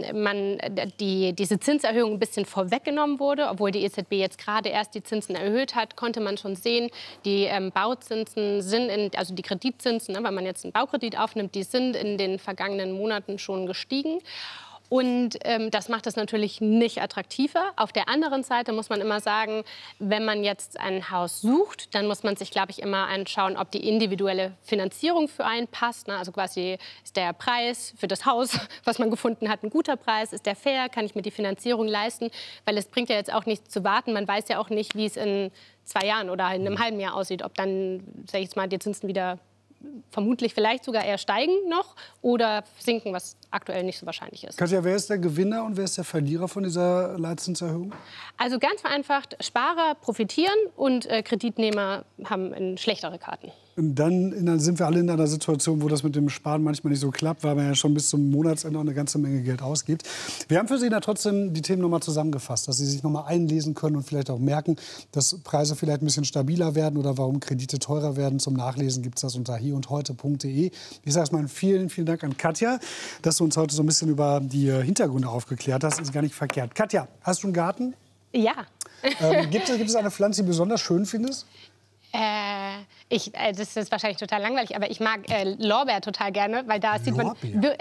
diese Zinserhöhung ein bisschen vorweggenommen wurde. Obwohl die EZB jetzt gerade erst die Zinsen erhöht hat, konnte man schon sehen, die Bauzinsen sind, also die Kreditzinsen, wenn man jetzt einen Baukredit aufnimmt, die sind in den vergangenen Monaten schon gestiegen. Und das macht es natürlich nicht attraktiver. Auf der anderen Seite muss man immer sagen, wenn man jetzt ein Haus sucht, dann muss man sich, glaube ich, immer anschauen, ob die individuelle Finanzierung für einen passt. Ne? Also quasi ist der Preis für das Haus, was man gefunden hat, ein guter Preis? Ist der fair? Kann ich mir die Finanzierung leisten? Weil es bringt ja jetzt auch nichts zu warten. Man weiß ja auch nicht, wie es in 2 Jahren oder in einem halben Jahr aussieht. Ob dann, sag ich jetzt mal, die Zinsen wieder vermutlich vielleicht sogar eher steigen noch oder sinken, was aktuell nicht so wahrscheinlich ist. Katja, wer ist der Gewinner und wer ist der Verlierer von dieser Leitzinserhöhung? Also ganz vereinfacht, Sparer profitieren und Kreditnehmer haben schlechtere Karten. Und dann sind wir alle in einer Situation, wo das mit dem Sparen manchmal nicht so klappt, weil man ja schon bis zum Monatsende auch eine ganze Menge Geld ausgibt. Wir haben für Sie da trotzdem die Themen nochmal zusammengefasst, dass Sie sich nochmal einlesen können und vielleicht auch merken, dass Preise vielleicht ein bisschen stabiler werden oder warum Kredite teurer werden. Zum Nachlesen gibt es das unter hierundheute.de. Ich sage mal vielen, vielen Dank an Katja, dass du uns heute so ein bisschen über die Hintergründe aufgeklärt hast. Ist gar nicht verkehrt. Katja, hast du einen Garten? Ja. Gibt es eine Pflanze, die du besonders schön findest? Das ist wahrscheinlich total langweilig, aber ich mag Lorbeer total gerne, weil da sieht man,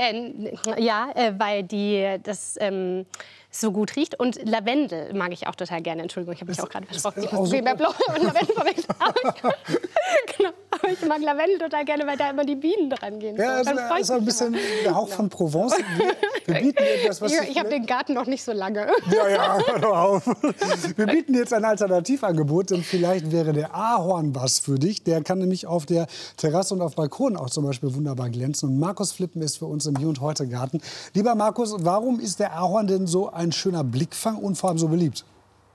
weil das so gut riecht. Und Lavendel mag ich auch total gerne. Entschuldigung, ich habe mich auch gerade versprochen. Ich habe Lavendel verwechselt. Genau. Aber ich mag Lavendel total gerne, weil da immer die Bienen dran gehen. Ja, so. Das ist ein bisschen der Hauch von Provence. Wir bieten etwas, was ich habe den Garten noch nicht so lange. Ja, hör doch auf. Wir bieten jetzt ein Alternativangebot, denn vielleicht wäre der Ahorn was für dich. Der kann nämlich auf der Terrasse und auf Balkonen auch zum Beispiel wunderbar glänzen. Und Markus Flippen ist für uns im Hier und Heute Garten. Lieber Markus, warum ist der Ahorn denn so ein schöner Blickfang und vor allem so beliebt?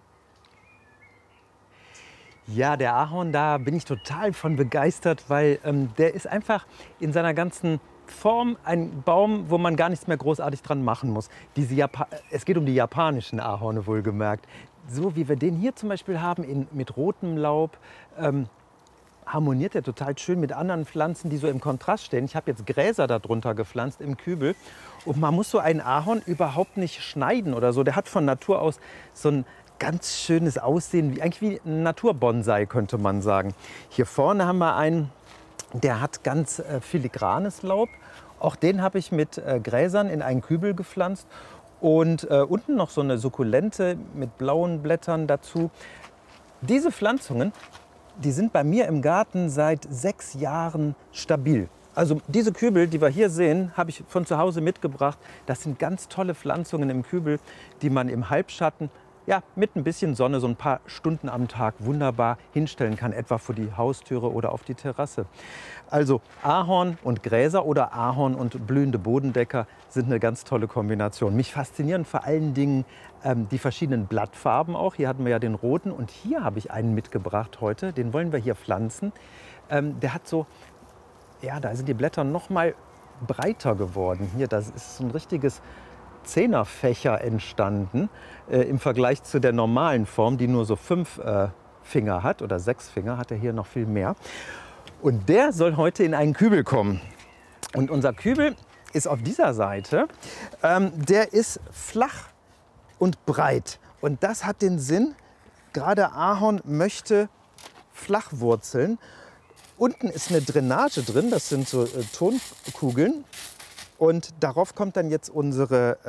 Ja, der Ahorn, da bin ich total von begeistert, weil der ist einfach in seiner ganzen Form ein Baum, wo man gar nichts mehr großartig dran machen muss. Es geht um die japanischen Ahorne wohlgemerkt. So wie wir den hier zum Beispiel haben, mit rotem Laub, harmoniert er total schön mit anderen Pflanzen, die so im Kontrast stehen. Ich habe jetzt Gräser darunter gepflanzt im Kübel. Und man muss so einen Ahorn überhaupt nicht schneiden oder so. Der hat von Natur aus so ein ganz schönes Aussehen, eigentlich wie ein Naturbonsai, könnte man sagen. Hier vorne haben wir einen, der hat ganz filigranes Laub. Auch den habe ich mit Gräsern in einen Kübel gepflanzt. Und unten noch so eine Sukkulente mit blauen Blättern dazu. Diese Pflanzungen, die sind bei mir im Garten seit 6 Jahren stabil. Also diese Kübel, die wir hier sehen, habe ich von zu Hause mitgebracht. Das sind ganz tolle Pflanzungen im Kübel, die man im Halbschatten, ja, mit ein bisschen Sonne, so ein paar Stunden am Tag wunderbar hinstellen kann, etwa vor die Haustüre oder auf die Terrasse. Also Ahorn und Gräser oder Ahorn und blühende Bodendecker sind eine ganz tolle Kombination. Mich faszinieren vor allen Dingen die verschiedenen Blattfarben auch. Hier hatten wir ja den roten und hier habe ich einen mitgebracht heute. Den wollen wir hier pflanzen. Der hat so, ja, da sind die Blätter noch mal breiter geworden. Hier, das ist so ein richtiges Zehnerfächer entstanden im Vergleich zu der normalen Form, die nur so 5 Finger hat oder 6 Finger, hat er hier noch viel mehr. Und der soll heute in einen Kübel kommen. Und unser Kübel ist auf dieser Seite, der ist flach und breit. Und das hat den Sinn, gerade Ahorn möchte flach wurzeln. Unten ist eine Drainage drin, das sind so Tonkugeln. Und darauf kommt dann jetzt unsere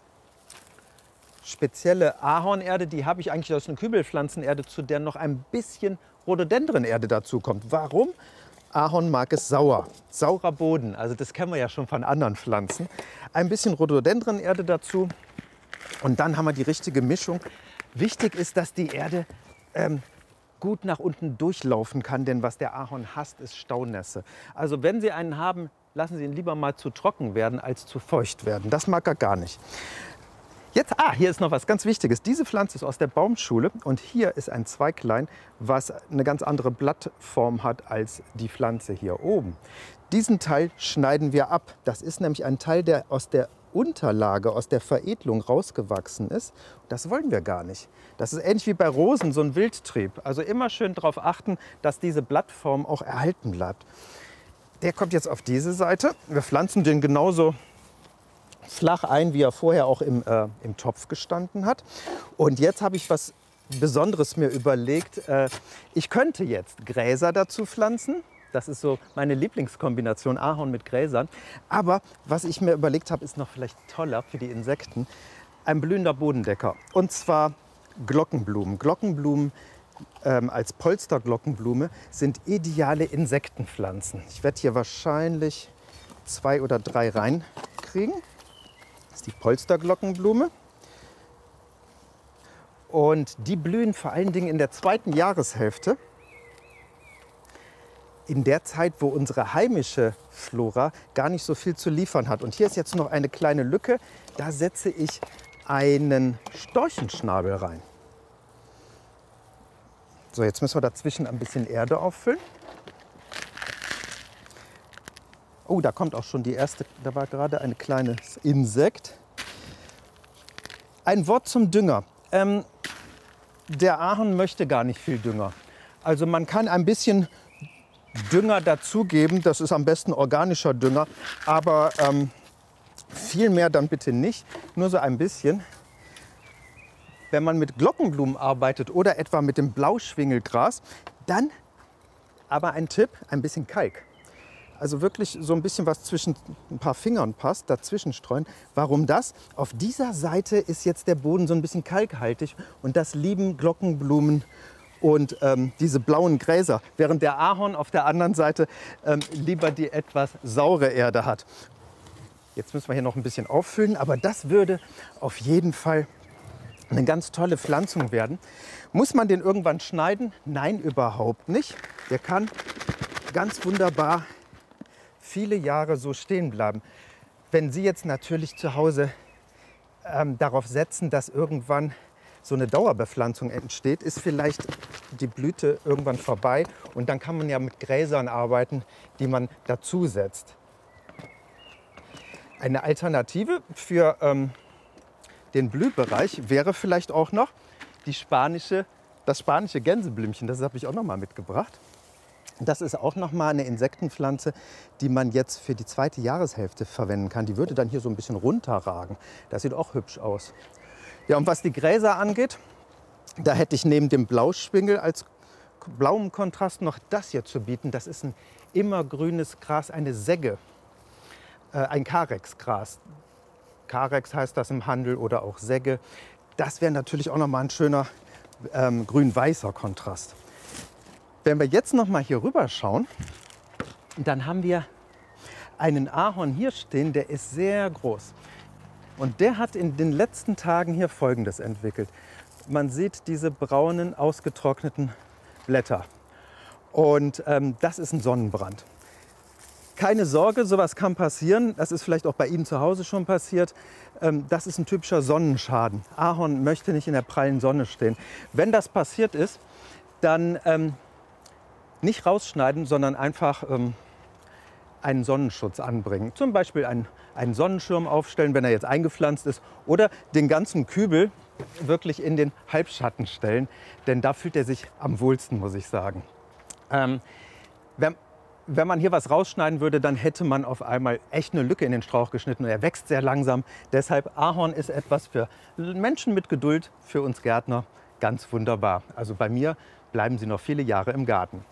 spezielle Ahornerde. Die habe ich eigentlich aus einer Kübelpflanzenerde, zu der noch ein bisschen Rhododendronerde dazu kommt. Warum? Ahorn mag es sauer, saurer Boden. Also das kennen wir ja schon von anderen Pflanzen. Ein bisschen Rhododendronerde dazu und dann haben wir die richtige Mischung. Wichtig ist, dass die Erde gut nach unten durchlaufen kann, denn was der Ahorn hasst, ist Staunässe. Also wenn Sie einen haben, lassen Sie ihn lieber mal zu trocken werden, als zu feucht werden. Das mag er gar nicht. Jetzt, hier ist noch was ganz Wichtiges. Diese Pflanze ist aus der Baumschule und hier ist ein Zweiglein, was eine ganz andere Blattform hat als die Pflanze hier oben. Diesen Teil schneiden wir ab. Das ist nämlich ein Teil, der aus der Unterlage, aus der Veredelung rausgewachsen ist. Das wollen wir gar nicht. Das ist ähnlich wie bei Rosen, so ein Wildtrieb. Also immer schön darauf achten, dass diese Blattform auch erhalten bleibt. Der kommt jetzt auf diese Seite. Wir pflanzen den genauso flach ein, wie er vorher auch im Topf gestanden hat. Und jetzt habe ich was Besonderes mir überlegt. Ich könnte jetzt Gräser dazu pflanzen. Das ist so meine Lieblingskombination, Ahorn mit Gräsern. Aber was ich mir überlegt habe, ist noch vielleicht toller für die Insekten. Ein blühender Bodendecker. Und zwar Glockenblumen. Glockenblumen als Polsterglockenblume sind ideale Insektenpflanzen. Ich werde hier wahrscheinlich 2 oder 3 reinkriegen. Das ist die Polsterglockenblume. Und die blühen vor allen Dingen in der 2. Jahreshälfte. In der Zeit, wo unsere heimische Flora gar nicht so viel zu liefern hat. Und hier ist jetzt noch eine kleine Lücke. Da setze ich einen Storchenschnabel rein. So, jetzt müssen wir dazwischen ein bisschen Erde auffüllen. Oh, da kommt auch schon die erste, da war gerade ein kleines Insekt. Ein Wort zum Dünger. Der Ahorn möchte gar nicht viel Dünger. Also man kann ein bisschen Dünger dazugeben, das ist am besten organischer Dünger, aber viel mehr dann bitte nicht, nur so ein bisschen. Wenn man mit Glockenblumen arbeitet oder etwa mit dem Blauschwingelgras, dann aber ein Tipp, ein bisschen Kalk. Also wirklich so ein bisschen was zwischen ein paar Fingern passt, dazwischen streuen. Warum das? Auf dieser Seite ist jetzt der Boden so ein bisschen kalkhaltig und das lieben Glockenblumen und diese blauen Gräser, während der Ahorn auf der anderen Seite lieber die etwas saure Erde hat. Jetzt müssen wir hier noch ein bisschen auffüllen, aber das würde auf jeden Fall eine ganz tolle Pflanzung werden. Muss man den irgendwann schneiden? Nein, überhaupt nicht. Der kann ganz wunderbar viele Jahre so stehen bleiben. Wenn Sie jetzt natürlich zu Hause darauf setzen, dass irgendwann so eine Dauerbepflanzung entsteht, ist vielleicht die Blüte irgendwann vorbei und dann kann man ja mit Gräsern arbeiten, die man dazu setzt. Eine Alternative für den Blühbereich wäre vielleicht auch noch das spanische Gänseblümchen. Das habe ich auch noch mal mitgebracht. Das ist auch noch mal eine Insektenpflanze, die man jetzt für die 2. Jahreshälfte verwenden kann. Die würde dann hier so ein bisschen runterragen. Das sieht auch hübsch aus. Ja, und was die Gräser angeht, da hätte ich neben dem Blauschwingel als blauem Kontrast noch das hier zu bieten. Das ist ein immergrünes Gras, eine Segge, ein Karexgras. Carex heißt das im Handel oder auch Segge. Das wäre natürlich auch noch mal ein schöner grün-weißer Kontrast. Wenn wir jetzt noch mal hier rüber schauen, dann haben wir einen Ahorn hier stehen, der ist sehr groß. Und der hat in den letzten Tagen hier Folgendes entwickelt. Man sieht diese braunen, ausgetrockneten Blätter. Und das ist ein Sonnenbrand. Keine Sorge, sowas kann passieren. Das ist vielleicht auch bei Ihnen zu Hause schon passiert. Das ist ein typischer Sonnenschaden. Ahorn möchte nicht in der prallen Sonne stehen. Wenn das passiert ist, dann nicht rausschneiden, sondern einfach einen Sonnenschutz anbringen. Zum Beispiel einen Sonnenschirm aufstellen, wenn er jetzt eingepflanzt ist. Oder den ganzen Kübel wirklich in den Halbschatten stellen. Denn da fühlt er sich am wohlsten, muss ich sagen. Wenn man hier was rausschneiden würde, dann hätte man auf einmal echt eine Lücke in den Strauch geschnitten. Und er wächst sehr langsam. Deshalb Ahorn ist etwas für Menschen mit Geduld, für uns Gärtner ganz wunderbar. Also bei mir bleiben sie noch viele Jahre im Garten.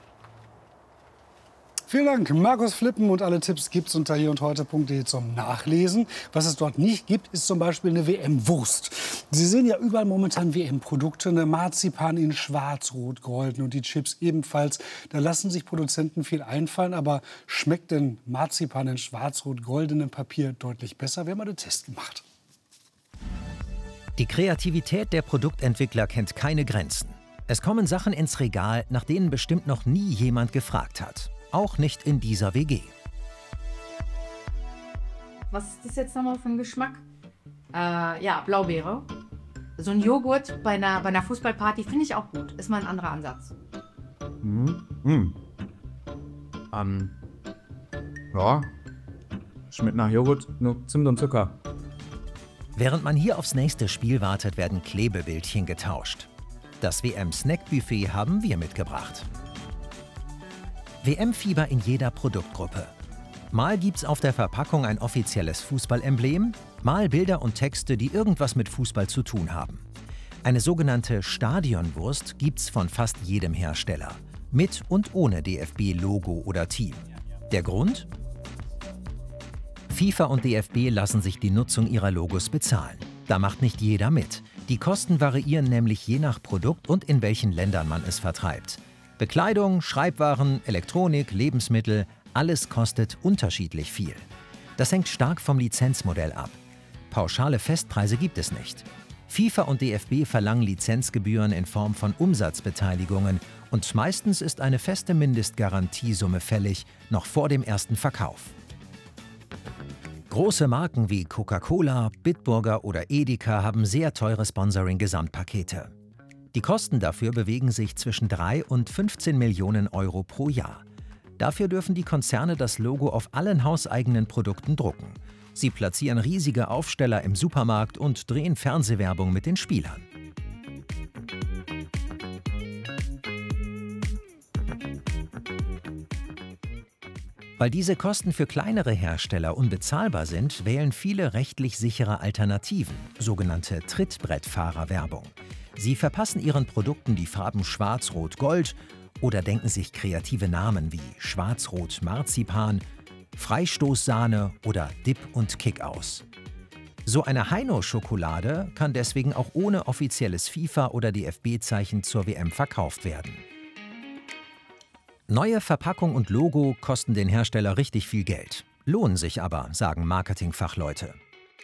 Vielen Dank, Markus Flippen, und alle Tipps gibt es unter hierundheute.de zum Nachlesen. Was es dort nicht gibt, ist zum Beispiel eine WM-Wurst. Sie sehen ja überall momentan WM-Produkte, eine Marzipan in schwarz, rot, golden und die Chips ebenfalls. Da lassen sich Produzenten viel einfallen, aber schmeckt denn Marzipan in schwarz, rot, goldenem Papier deutlich besser? Wir haben mal einen Test gemacht. Die Kreativität der Produktentwickler kennt keine Grenzen. Es kommen Sachen ins Regal, nach denen bestimmt noch nie jemand gefragt hat. Auch nicht in dieser WG. Was ist das jetzt nochmal für ein Geschmack? Ja, Blaubeere. So ein Joghurt bei einer Fußballparty finde ich auch gut. Ist mal ein anderer Ansatz. Ja, schmeckt nach Joghurt, nur Zimt und Zucker. Während man hier aufs nächste Spiel wartet, werden Klebebildchen getauscht. Das WM-Snack-Buffet haben wir mitgebracht. WM-Fieber in jeder Produktgruppe. Mal gibt's auf der Verpackung ein offizielles Fußballemblem, mal Bilder und Texte, die irgendwas mit Fußball zu tun haben. Eine sogenannte Stadionwurst gibt's von fast jedem Hersteller. Mit und ohne DFB-Logo oder Team. Der Grund? FIFA und DFB lassen sich die Nutzung ihrer Logos bezahlen. Da macht nicht jeder mit. Die Kosten variieren nämlich je nach Produkt und in welchen Ländern man es vertreibt. Bekleidung, Schreibwaren, Elektronik, Lebensmittel, alles kostet unterschiedlich viel. Das hängt stark vom Lizenzmodell ab. Pauschale Festpreise gibt es nicht. FIFA und DFB verlangen Lizenzgebühren in Form von Umsatzbeteiligungen und meistens ist eine feste Mindestgarantiesumme fällig, noch vor dem ersten Verkauf. Große Marken wie Coca-Cola, Bitburger oder Edeka haben sehr teure Sponsoring-Gesamtpakete. Die Kosten dafür bewegen sich zwischen 3 und 15 Millionen Euro pro Jahr. Dafür dürfen die Konzerne das Logo auf allen hauseigenen Produkten drucken. Sie platzieren riesige Aufsteller im Supermarkt und drehen Fernsehwerbung mit den Spielern. Weil diese Kosten für kleinere Hersteller unbezahlbar sind, wählen viele rechtlich sichere Alternativen, sogenannte Trittbrettfahrerwerbung. Sie verpassen ihren Produkten die Farben Schwarz, Rot, Gold oder denken sich kreative Namen wie Schwarz-Rot Marzipan, Freistoßsahne oder Dip und Kick aus. So eine Heino-Schokolade kann deswegen auch ohne offizielles FIFA- oder DFB-Zeichen zur WM verkauft werden. Neue Verpackung und Logo kosten den Hersteller richtig viel Geld, lohnen sich aber, sagen Marketingfachleute.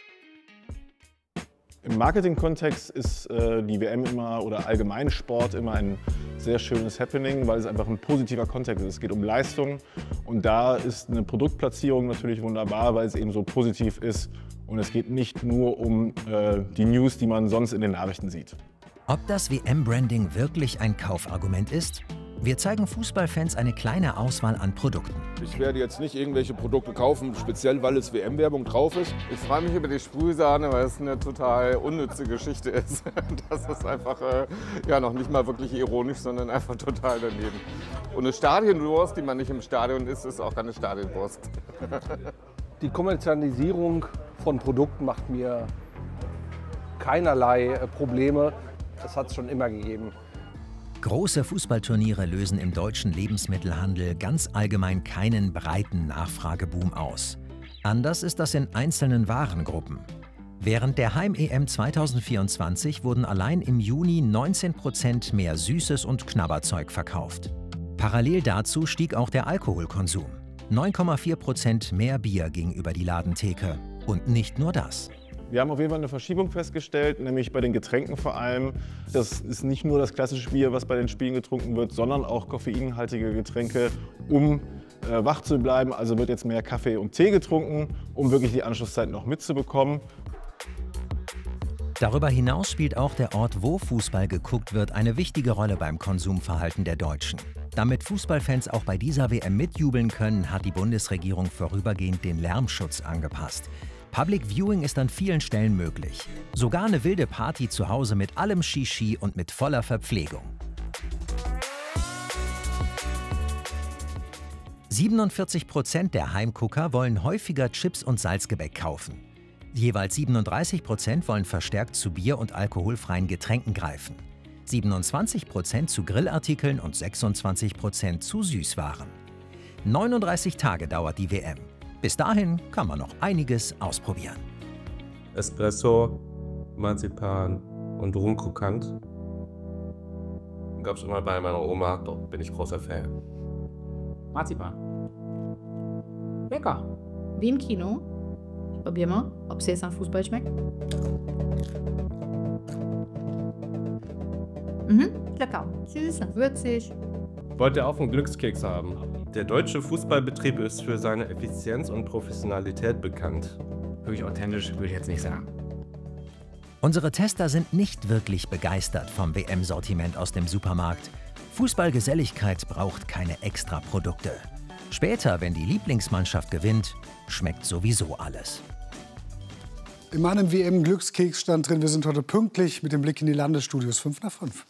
Im Marketing-Kontext ist die WM immer oder allgemein Sport immer ein sehr schönes Happening, weil es einfach ein positiver Kontext ist. Es geht um Leistung und da ist eine Produktplatzierung natürlich wunderbar, weil es eben so positiv ist und es geht nicht nur um die News, die man sonst in den Nachrichten sieht. Ob das WM-Branding wirklich ein Kaufargument ist? Wir zeigen Fußballfans eine kleine Auswahl an Produkten. Ich werde jetzt nicht irgendwelche Produkte kaufen, speziell weil es WM-Werbung drauf ist. Ich freue mich über die Sprühsahne, weil es eine total unnütze Geschichte ist. Das ist einfach ja, noch nicht mal wirklich ironisch, sondern einfach total daneben. Und eine Stadionwurst, die man nicht im Stadion isst, ist auch keine Stadionwurst. Die Kommerzialisierung von Produkten macht mir keinerlei Probleme. Das hat es schon immer gegeben. Große Fußballturniere lösen im deutschen Lebensmittelhandel ganz allgemein keinen breiten Nachfrageboom aus. Anders ist das in einzelnen Warengruppen. Während der Heim-EM 2024 wurden allein im Juni 19% mehr Süßes und Knabberzeug verkauft. Parallel dazu stieg auch der Alkoholkonsum. 9,4% mehr Bier ging über die Ladentheke. Und nicht nur das. Wir haben auf jeden Fall eine Verschiebung festgestellt, nämlich bei den Getränken vor allem. Das ist nicht nur das klassische Bier, was bei den Spielen getrunken wird, sondern auch koffeinhaltige Getränke, um wach zu bleiben. Also wird jetzt mehr Kaffee und Tee getrunken, um wirklich die Anschlusszeit noch mitzubekommen. Darüber hinaus spielt auch der Ort, wo Fußball geguckt wird, eine wichtige Rolle beim Konsumverhalten der Deutschen. Damit Fußballfans auch bei dieser WM mitjubeln können, hat die Bundesregierung vorübergehend den Lärmschutz angepasst. Public Viewing ist an vielen Stellen möglich. Sogar eine wilde Party zu Hause mit allem Shishi und mit voller Verpflegung. 47% der Heimgucker wollen häufiger Chips und Salzgebäck kaufen. Jeweils 37% wollen verstärkt zu Bier- und alkoholfreien Getränken greifen. 27% zu Grillartikeln und 26% zu Süßwaren. 39 Tage dauert die WM. Bis dahin kann man noch einiges ausprobieren. Espresso, Marzipan und Rumkrokant. Gab's immer bei meiner Oma, dort bin ich großer Fan. Marzipan. Lecker. Wie im Kino. Ich probiere mal, ob es jetzt nach Fußball schmeckt. Lecker. Süß und würzig. Wollt ihr auch einen Glückskeks haben? Der deutsche Fußballbetrieb ist für seine Effizienz und Professionalität bekannt. Wirklich authentisch würde ich jetzt nicht sagen. Unsere Tester sind nicht wirklich begeistert vom WM-Sortiment aus dem Supermarkt. Fußballgeselligkeit braucht keine Extraprodukte. Später, wenn die Lieblingsmannschaft gewinnt, schmeckt sowieso alles. In meinem WM-Glückskeks stand drin, wir sind heute pünktlich mit dem Blick in die Landesstudios 5 nach 5.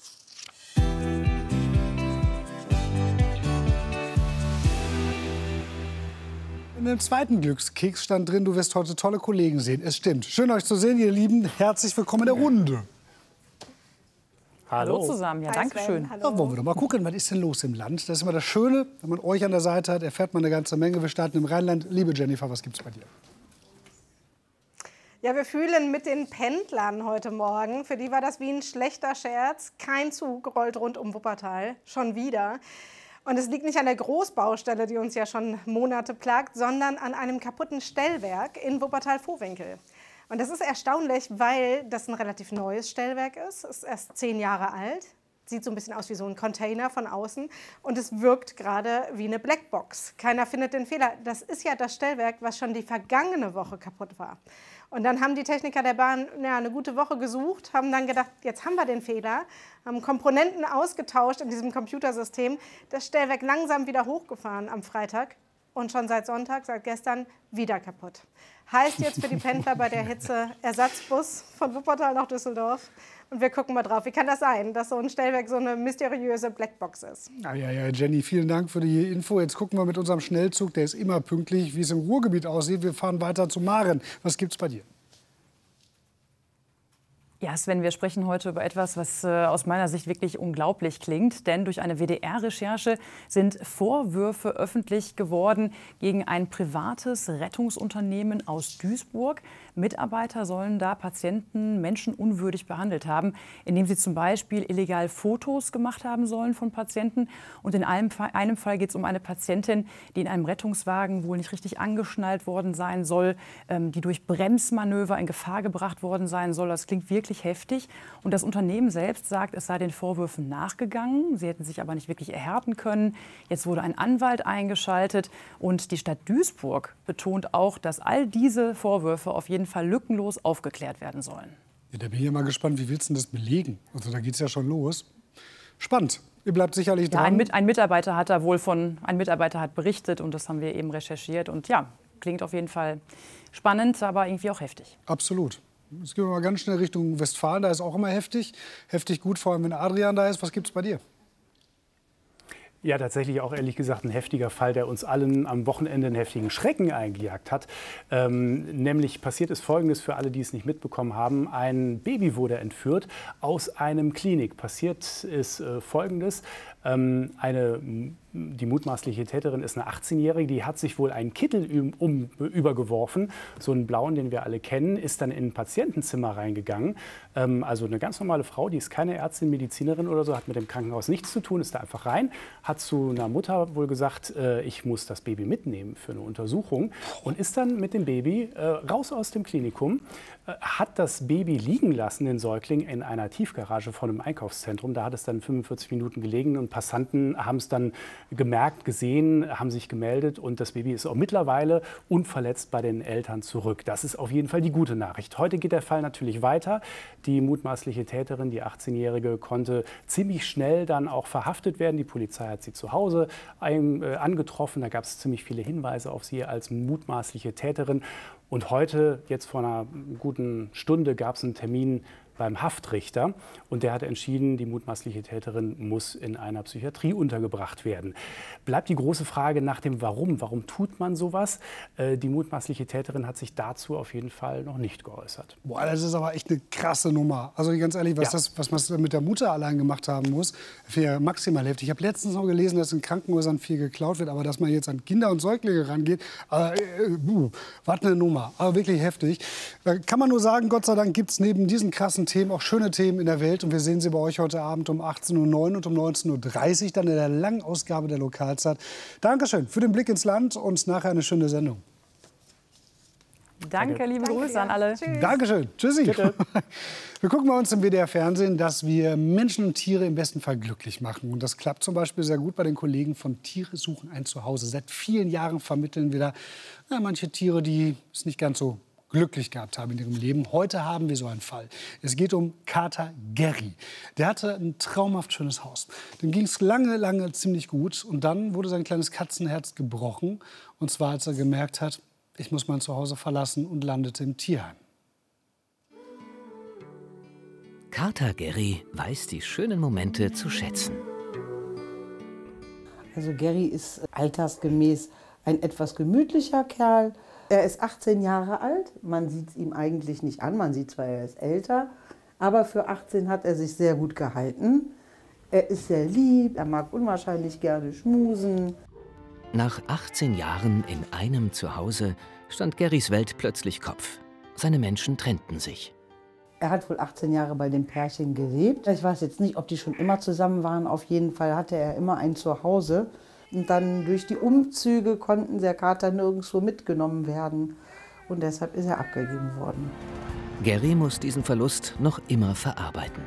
In dem zweiten Glückskeks stand drin, du wirst heute tolle Kollegen sehen. Es stimmt. Schön, euch zu sehen, ihr Lieben. Herzlich willkommen in der Runde. Hallo zusammen, ja, danke schön. Ja, wollen wir doch mal gucken, was ist denn los im Land? Das ist immer das Schöne, wenn man euch an der Seite hat, erfährt man eine ganze Menge. Wir starten im Rheinland. Liebe Jennifer, was gibt's bei dir? Ja, wir fühlen mit den Pendlern heute Morgen. Für die war das wie ein schlechter Scherz. Kein Zug rollt rund um Wuppertal, schon wieder. Und es liegt nicht an der Großbaustelle, die uns ja schon Monate plagt, sondern an einem kaputten Stellwerk in Wuppertal-Vohwinkel. Und das ist erstaunlich, weil das ein relativ neues Stellwerk ist. Es ist erst 10 Jahre alt. Sieht so ein bisschen aus wie so ein Container von außen. Und es wirkt gerade wie eine Blackbox. Keiner findet den Fehler. Das ist ja das Stellwerk, was schon die vergangene Woche kaputt war. Und dann haben die Techniker der Bahn eine gute Woche gesucht, haben dann gedacht, jetzt haben wir den Fehler, haben Komponenten ausgetauscht in diesem Computersystem, das Stellwerk langsam wieder hochgefahren am Freitag und schon seit Sonntag, seit gestern, wieder kaputt. Heißt jetzt für die Pendler bei der Hitze Ersatzbus von Wuppertal nach Düsseldorf. Und wir gucken mal drauf, wie kann das sein, dass so ein Stellwerk so eine mysteriöse Blackbox ist. Ja, Jenny, vielen Dank für die Info. Jetzt gucken wir mit unserem Schnellzug, der ist immer pünktlich, wie es im Ruhrgebiet aussieht. Wir fahren weiter zu Maren. Was gibt's bei dir? Ja, Sven, wir sprechen heute über etwas, was aus meiner Sicht wirklich unglaublich klingt. Denn durch eine WDR-Recherche sind Vorwürfe öffentlich geworden gegen ein privates Rettungsunternehmen aus Duisburg. Mitarbeiter sollen da Patienten menschenunwürdig behandelt haben, indem sie zum Beispiel illegal Fotos gemacht haben sollen von Patienten. Und in einem Fall geht es um eine Patientin, die in einem Rettungswagen wohl nicht richtig angeschnallt worden sein soll, die durch Bremsmanöver in Gefahr gebracht worden sein soll. Das klingt wirklich heftig. Und das Unternehmen selbst sagt, es sei den Vorwürfen nachgegangen. Sie hätten sich aber nicht wirklich erhärten können. Jetzt wurde ein Anwalt eingeschaltet. Und die Stadt Duisburg betont auch, dass all diese Vorwürfe auf jeden Fall lückenlos aufgeklärt werden sollen. Ja, da bin ich ja mal gespannt, wie willst du das belegen? Also da geht es ja schon los. Spannend. Ihr bleibt sicherlich dran. Ja, ein Mitarbeiter hat berichtet und das haben wir eben recherchiert. Und ja, klingt auf jeden Fall spannend, aber irgendwie auch heftig. Absolut. Jetzt gehen wir mal ganz schnell Richtung Westfalen. Da ist auch immer heftig. Heftig gut, vor allem wenn Adrian da ist. Was gibt's bei dir? Ja, tatsächlich auch ehrlich gesagt ein heftiger Fall, der uns allen am Wochenende einen heftigen Schrecken eingejagt hat. Nämlich passiert ist Folgendes für alle, die es nicht mitbekommen haben. Ein Baby wurde entführt aus einem Klinik. Passiert ist Folgendes. Eine Die mutmaßliche Täterin ist eine 18-Jährige, die hat sich wohl einen Kittel übergeworfen, so einen blauen, den wir alle kennen, ist dann in ein Patientenzimmer reingegangen. Also eine ganz normale Frau, die ist keine Ärztin, Medizinerin oder so, hat mit dem Krankenhaus nichts zu tun, ist da einfach rein, hat zu einer Mutter wohl gesagt, ich muss das Baby mitnehmen für eine Untersuchung und ist dann mit dem Baby raus aus dem Klinikum, hat das Baby liegen lassen, den Säugling, in einer Tiefgarage vor einem Einkaufszentrum. Da hat es dann 45 Minuten gelegen und Passanten haben es dann gemerkt, gesehen, haben sich gemeldet und das Baby ist auch mittlerweile unverletzt bei den Eltern zurück. Das ist auf jeden Fall die gute Nachricht. Heute geht der Fall natürlich weiter. Die mutmaßliche Täterin, die 18-Jährige, konnte ziemlich schnell dann auch verhaftet werden. Die Polizei hat sie zu Hause angetroffen. Da gab es ziemlich viele Hinweise auf sie als mutmaßliche Täterin. Und heute, jetzt vor einer guten Stunde, gab es einen Termin beim Haftrichter und der hat entschieden, die mutmaßliche Täterin muss in einer Psychiatrie untergebracht werden. Bleibt die große Frage nach dem Warum. Warum tut man sowas? Die mutmaßliche Täterin hat sich dazu auf jeden Fall noch nicht geäußert. Boah, das ist aber echt eine krasse Nummer. Also ganz ehrlich, was man mit der Mutter allein gemacht haben muss, wäre maximal heftig. Ich habe letztens noch gelesen, dass in Krankenhäusern viel geklaut wird, aber dass man jetzt an Kinder und Säuglinge rangeht, was eine Nummer. Aber wirklich heftig. Da kann man nur sagen, Gott sei Dank gibt es neben diesen krassen Themen auch schöne Themen in der Welt. Und wir sehen sie bei euch heute Abend um 18:09 Uhr und um 19:30 Uhr, dann in der langen Ausgabe der Lokalzeit. Dankeschön für den Blick ins Land und nachher eine schöne Sendung. Danke, liebe Grüße an alle. Tschüss. Dankeschön. Tschüssi. Bitte. Wir gucken bei uns im WDR-Fernsehen, dass wir Menschen und Tiere im besten Fall glücklich machen. Und das klappt zum Beispiel sehr gut bei den Kollegen von Tiere suchen ein Zuhause. Seit vielen Jahren vermitteln wir da manche Tiere, die es nicht ganz so glücklich gehabt haben in ihrem Leben. Heute haben wir so einen Fall. Es geht um Kater Gary. Der hatte ein traumhaft schönes Haus. Dem ging es lange ziemlich gut. Und dann wurde sein kleines Katzenherz gebrochen. Und zwar, als er gemerkt hat, ich muss mein Zuhause verlassen und landete im Tierheim. Kater Gary weiß die schönen Momente zu schätzen. Also Gary ist altersgemäß ein etwas gemütlicher Kerl. Er ist 18 Jahre alt. Man sieht es ihm eigentlich nicht an. Man sieht zwar, er ist älter, aber für 18 hat er sich sehr gut gehalten. Er ist sehr lieb, er mag unwahrscheinlich gerne schmusen. Nach 18 Jahren in einem Zuhause stand Garys Welt plötzlich Kopf. Seine Menschen trennten sich. Er hat wohl 18 Jahre bei dem Pärchen gelebt. Ich weiß jetzt nicht, ob die schon immer zusammen waren. Auf jeden Fall hatte er immer ein Zuhause. Und dann durch die Umzüge konnten der Kater nirgendwo mitgenommen werden. Und deshalb ist er abgegeben worden. Gary muss diesen Verlust noch immer verarbeiten.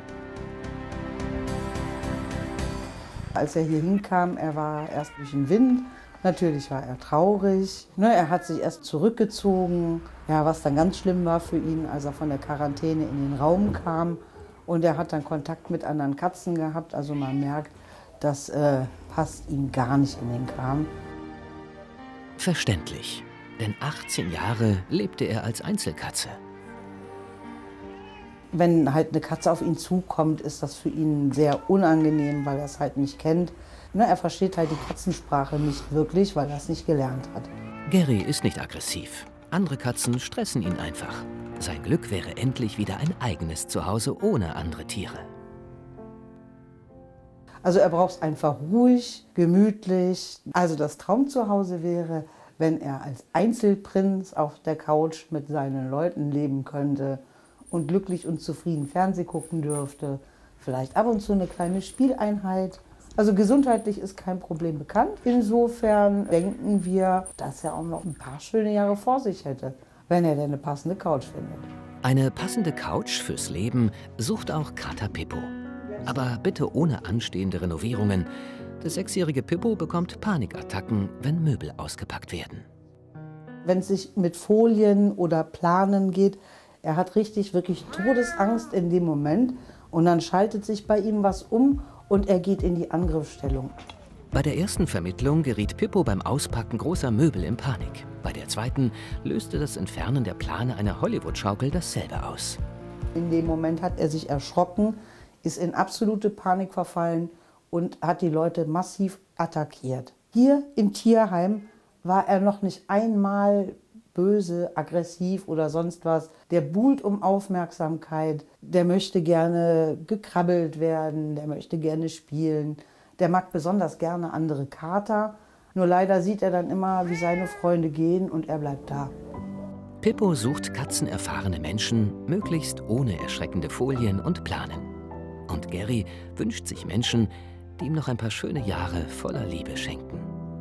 Als er hier hinkam, er war erst durch den Wind. Natürlich war er traurig. Er hat sich erst zurückgezogen, was dann ganz schlimm war für ihn, als er von der Quarantäne in den Raum kam. Und er hat dann Kontakt mit anderen Katzen gehabt. Also man merkt, das passt ihm gar nicht in den Kram. Verständlich, denn 18 Jahre lebte er als Einzelkatze. Wenn halt eine Katze auf ihn zukommt, ist das für ihn sehr unangenehm, weil er es halt nicht kennt. Er versteht halt die Katzensprache nicht wirklich, weil er es nicht gelernt hat. Gary ist nicht aggressiv. Andere Katzen stressen ihn einfach. Sein Glück wäre endlich wieder ein eigenes Zuhause ohne andere Tiere. Also er braucht es einfach ruhig, gemütlich. Also das Traumzuhause wäre, wenn er als Einzelprinz auf der Couch mit seinen Leuten leben könnte und glücklich und zufrieden Fernsehen gucken dürfte. Vielleicht ab und zu eine kleine Spieleinheit. Also gesundheitlich ist kein Problem bekannt. Insofern denken wir, dass er auch noch ein paar schöne Jahre vor sich hätte, wenn er denn eine passende Couch findet. Eine passende Couch fürs Leben sucht auch Kater Pippo. Aber bitte ohne anstehende Renovierungen. Der 6-jährige Pippo bekommt Panikattacken, wenn Möbel ausgepackt werden. Wenn es sich mit Folien oder Planen geht, er hat wirklich Todesangst in dem Moment. Und dann schaltet sich bei ihm was um und er geht in die Angriffsstellung. Bei der ersten Vermittlung geriet Pippo beim Auspacken großer Möbel in Panik. Bei der zweiten löste das Entfernen der Plane einer Hollywood-Schaukel dasselbe aus. In dem Moment hat er sich erschrocken, ist in absolute Panik verfallen und hat die Leute massiv attackiert. Hier im Tierheim war er noch nicht einmal böse, aggressiv oder sonst was. Der buhlt um Aufmerksamkeit, der möchte gerne gekrabbelt werden, der möchte gerne spielen. Der mag besonders gerne andere Kater. Nur leider sieht er dann immer, wie seine Freunde gehen und er bleibt da. Pippo sucht katzenerfahrene Menschen, möglichst ohne erschreckende Folien und Planen. Und Gary wünscht sich Menschen, die ihm noch ein paar schöne Jahre voller Liebe schenken.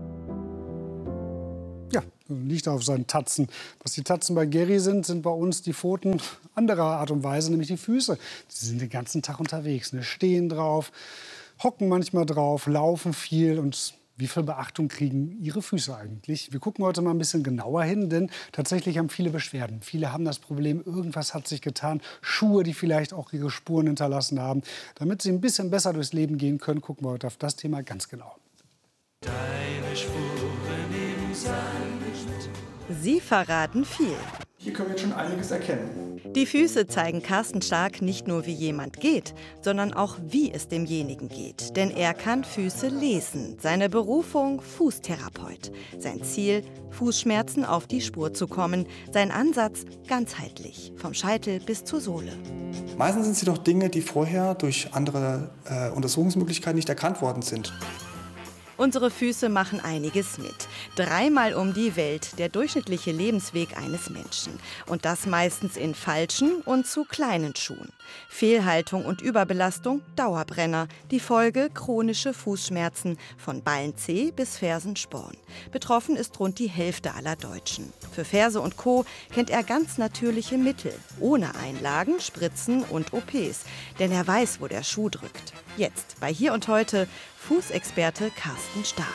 Ja, liegt auf seinen Tatzen. Was die Tatzen bei Gary sind, sind bei uns die Pfoten anderer Art und Weise, nämlich die Füße. Sie sind den ganzen Tag unterwegs, ne? Stehen drauf, hocken manchmal drauf, laufen viel. Und wie viel Beachtung kriegen Ihre Füße eigentlich? Wir gucken heute mal ein bisschen genauer hin, denn tatsächlich haben viele Beschwerden. Viele haben das Problem, irgendwas hat sich getan. Schuhe, die vielleicht auch ihre Spuren hinterlassen haben. Damit sie ein bisschen besser durchs Leben gehen können, gucken wir heute auf das Thema ganz genau. Deine Spuren im Sand. Sie verraten viel. Hier können wir jetzt schon einiges erkennen. Die Füße zeigen Carsten Stark nicht nur, wie jemand geht, sondern auch, wie es demjenigen geht. Denn er kann Füße lesen. Seine Berufung, Fußtherapeut. Sein Ziel, Fußschmerzen auf die Spur zu kommen. Sein Ansatz, ganzheitlich, vom Scheitel bis zur Sohle. Meistens sind es jedoch Dinge, die vorher durch andere Untersuchungsmöglichkeiten nicht erkannt worden sind. Unsere Füße machen einiges mit. 3-mal um die Welt, der durchschnittliche Lebensweg eines Menschen. Und das meistens in falschen und zu kleinen Schuhen. Fehlhaltung und Überbelastung, Dauerbrenner. Die Folge chronische Fußschmerzen von Ballenzeh bis Fersensporn. Betroffen ist rund die Hälfte aller Deutschen. Für Ferse und Co. kennt er ganz natürliche Mittel. Ohne Einlagen, Spritzen und OPs. Denn er weiß, wo der Schuh drückt. Jetzt bei Hier und Heute Fußexperte Carsten Stark.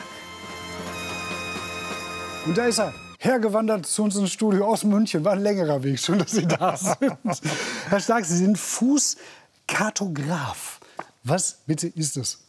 Und da ist er, hergewandert zu uns ins Studio aus München. War ein längerer Weg, schön, dass Sie da sind. Herr Stark, Sie sind Fußkartograf. Was bitte ist es?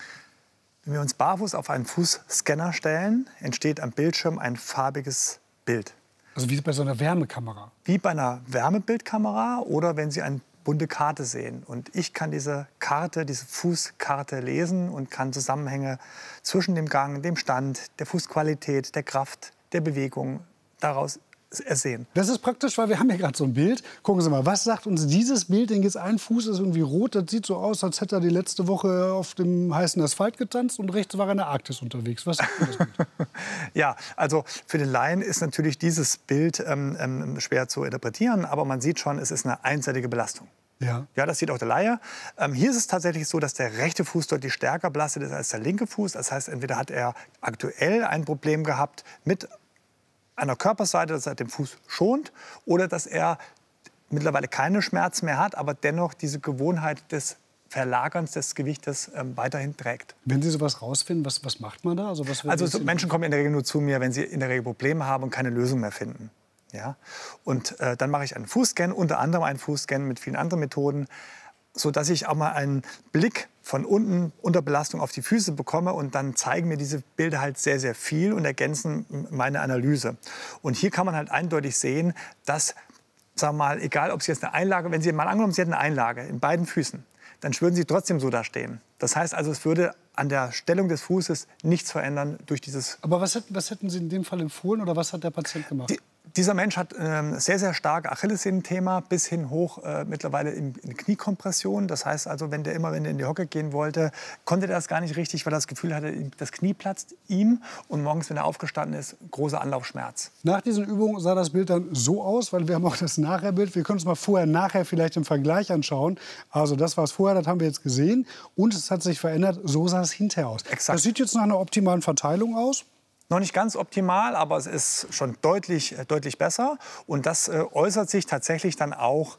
Wenn wir uns barfuß auf einen Fußscanner stellen, entsteht am Bildschirm ein farbiges Bild. Also wie bei so einer Wärmekamera? Wie bei einer Wärmebildkamera oder wenn Sie eine bunte Karte sehen. Und ich kann diese Karte, diese Fußkarte lesen und kann Zusammenhänge zwischen dem Gang, dem Stand, der Fußqualität, der Kraft, der Bewegung daraus ersehen. Das ist praktisch, weil wir haben hier gerade so ein Bild. Gucken Sie mal, was sagt uns dieses Bild? Denn jetzt ein Fuß ist irgendwie rot. Das sieht so aus, als hätte er die letzte Woche auf dem heißen Asphalt getanzt und rechts war er in der Arktis unterwegs. Was sagt das Bild? Ja, also für den Laien ist natürlich dieses Bild schwer zu interpretieren, aber man sieht schon, es ist eine einseitige Belastung. Ja. Ja, das sieht auch der Laie. Hier ist es tatsächlich so, dass der rechte Fuß deutlich stärker belastet ist als der linke Fuß. Das heißt, entweder hat er aktuell ein Problem gehabt mit einer Körperseite, dass er den Fuß schont, oder dass er mittlerweile keine Schmerzen mehr hat, aber dennoch diese Gewohnheit des Verlagerns des Gewichtes weiterhin trägt. Wenn Sie sowas rausfinden, was macht man da? Also Menschen kommen in der Regel nur zu mir, wenn sie in der Regel Probleme haben und keine Lösung mehr finden. Ja? Und dann mache ich einen Fußscan, unter anderem einen Fußscan mit vielen anderen Methoden, sodass ich auch mal einen Blick von unten unter Belastung auf die Füße bekomme. Und dann zeigen mir diese Bilder halt sehr, sehr viel und ergänzen meine Analyse. Und hier kann man halt eindeutig sehen, dass, sagen wir mal, egal ob Sie jetzt eine Einlage, wenn Sie mal angenommen, Sie hätten eine Einlage in beiden Füßen, dann würden Sie trotzdem so da stehen. Das heißt also, es würde an der Stellung des Fußes nichts verändern durch dieses... Aber was hätten Sie in dem Fall empfohlen oder was hat der Patient gemacht? Dieser Mensch hat sehr, sehr stark Achillessehnenthema bis hin hoch mittlerweile in Kniekompression. Das heißt also, wenn er in die Hocke gehen wollte, konnte er das gar nicht richtig, weil er das Gefühl hatte, das Knie platzt ihm. Und morgens, wenn er aufgestanden ist, großer Anlaufschmerz. Nach diesen Übungen sah das Bild dann so aus, weil wir haben auch das Nachherbild. Wir können uns mal vorher-nachher vielleicht im Vergleich anschauen. Also das, was vorher, das haben wir jetzt gesehen. Und es hat sich verändert, so sah es hinterher aus. Exakt. Das sieht jetzt nach einer optimalen Verteilung aus. Noch nicht ganz optimal, aber es ist schon deutlich besser. Und das äußert sich tatsächlich dann auch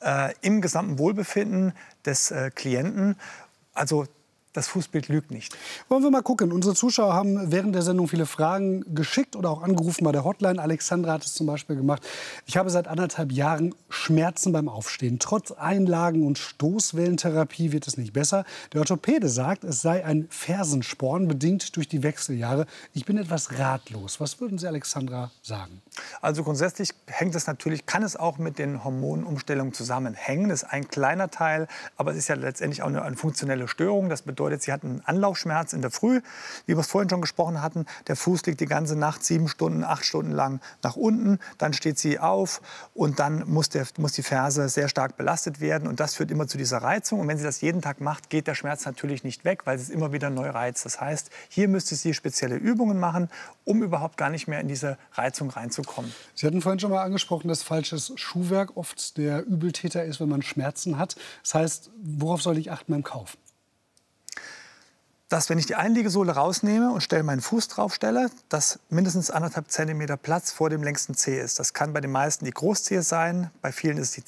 im gesamten Wohlbefinden des Klienten. Also das Fußbild lügt nicht. Wollen wir mal gucken. Unsere Zuschauer haben während der Sendung viele Fragen geschickt oder auch angerufen bei der Hotline. Alexandra hat es zum Beispiel gemacht. Ich habe seit 1,5 Jahren Schmerzen beim Aufstehen. Trotz Einlagen und Stoßwellentherapie wird es nicht besser. Der Orthopäde sagt, es sei ein Fersensporn, bedingt durch die Wechseljahre. Ich bin etwas ratlos. Was würden Sie, Alexandra, sagen? Also grundsätzlich kann es auch mit den Hormonumstellungen zusammenhängen. Das ist ein kleiner Teil, aber es ist ja letztendlich auch eine funktionelle Störung. Das bedeutet bedeutet, sie hat einen Anlaufschmerz in der Früh, wie wir es vorhin schon gesprochen hatten. Der Fuß liegt die ganze Nacht 7 Stunden, 8 Stunden lang nach unten. Dann steht sie auf und dann muss die Ferse sehr stark belastet werden. Und das führt immer zu dieser Reizung. Und wenn sie das jeden Tag macht, geht der Schmerz natürlich nicht weg, weil es immer wieder neu reizt. Das heißt, hier müsste sie spezielle Übungen machen, um überhaupt gar nicht mehr in diese Reizung reinzukommen. Sie hatten vorhin schon mal angesprochen, dass falsches Schuhwerk oft der Übeltäter ist, wenn man Schmerzen hat. Das heißt, worauf soll ich achten beim Kauf? Dass, wenn ich die Einliegesohle rausnehme und meinen Fuß drauf stelle, dass mindestens 1,5 Zentimeter Platz vor dem längsten Zeh ist. Das kann bei den meisten die Großzehe sein, bei vielen ist es die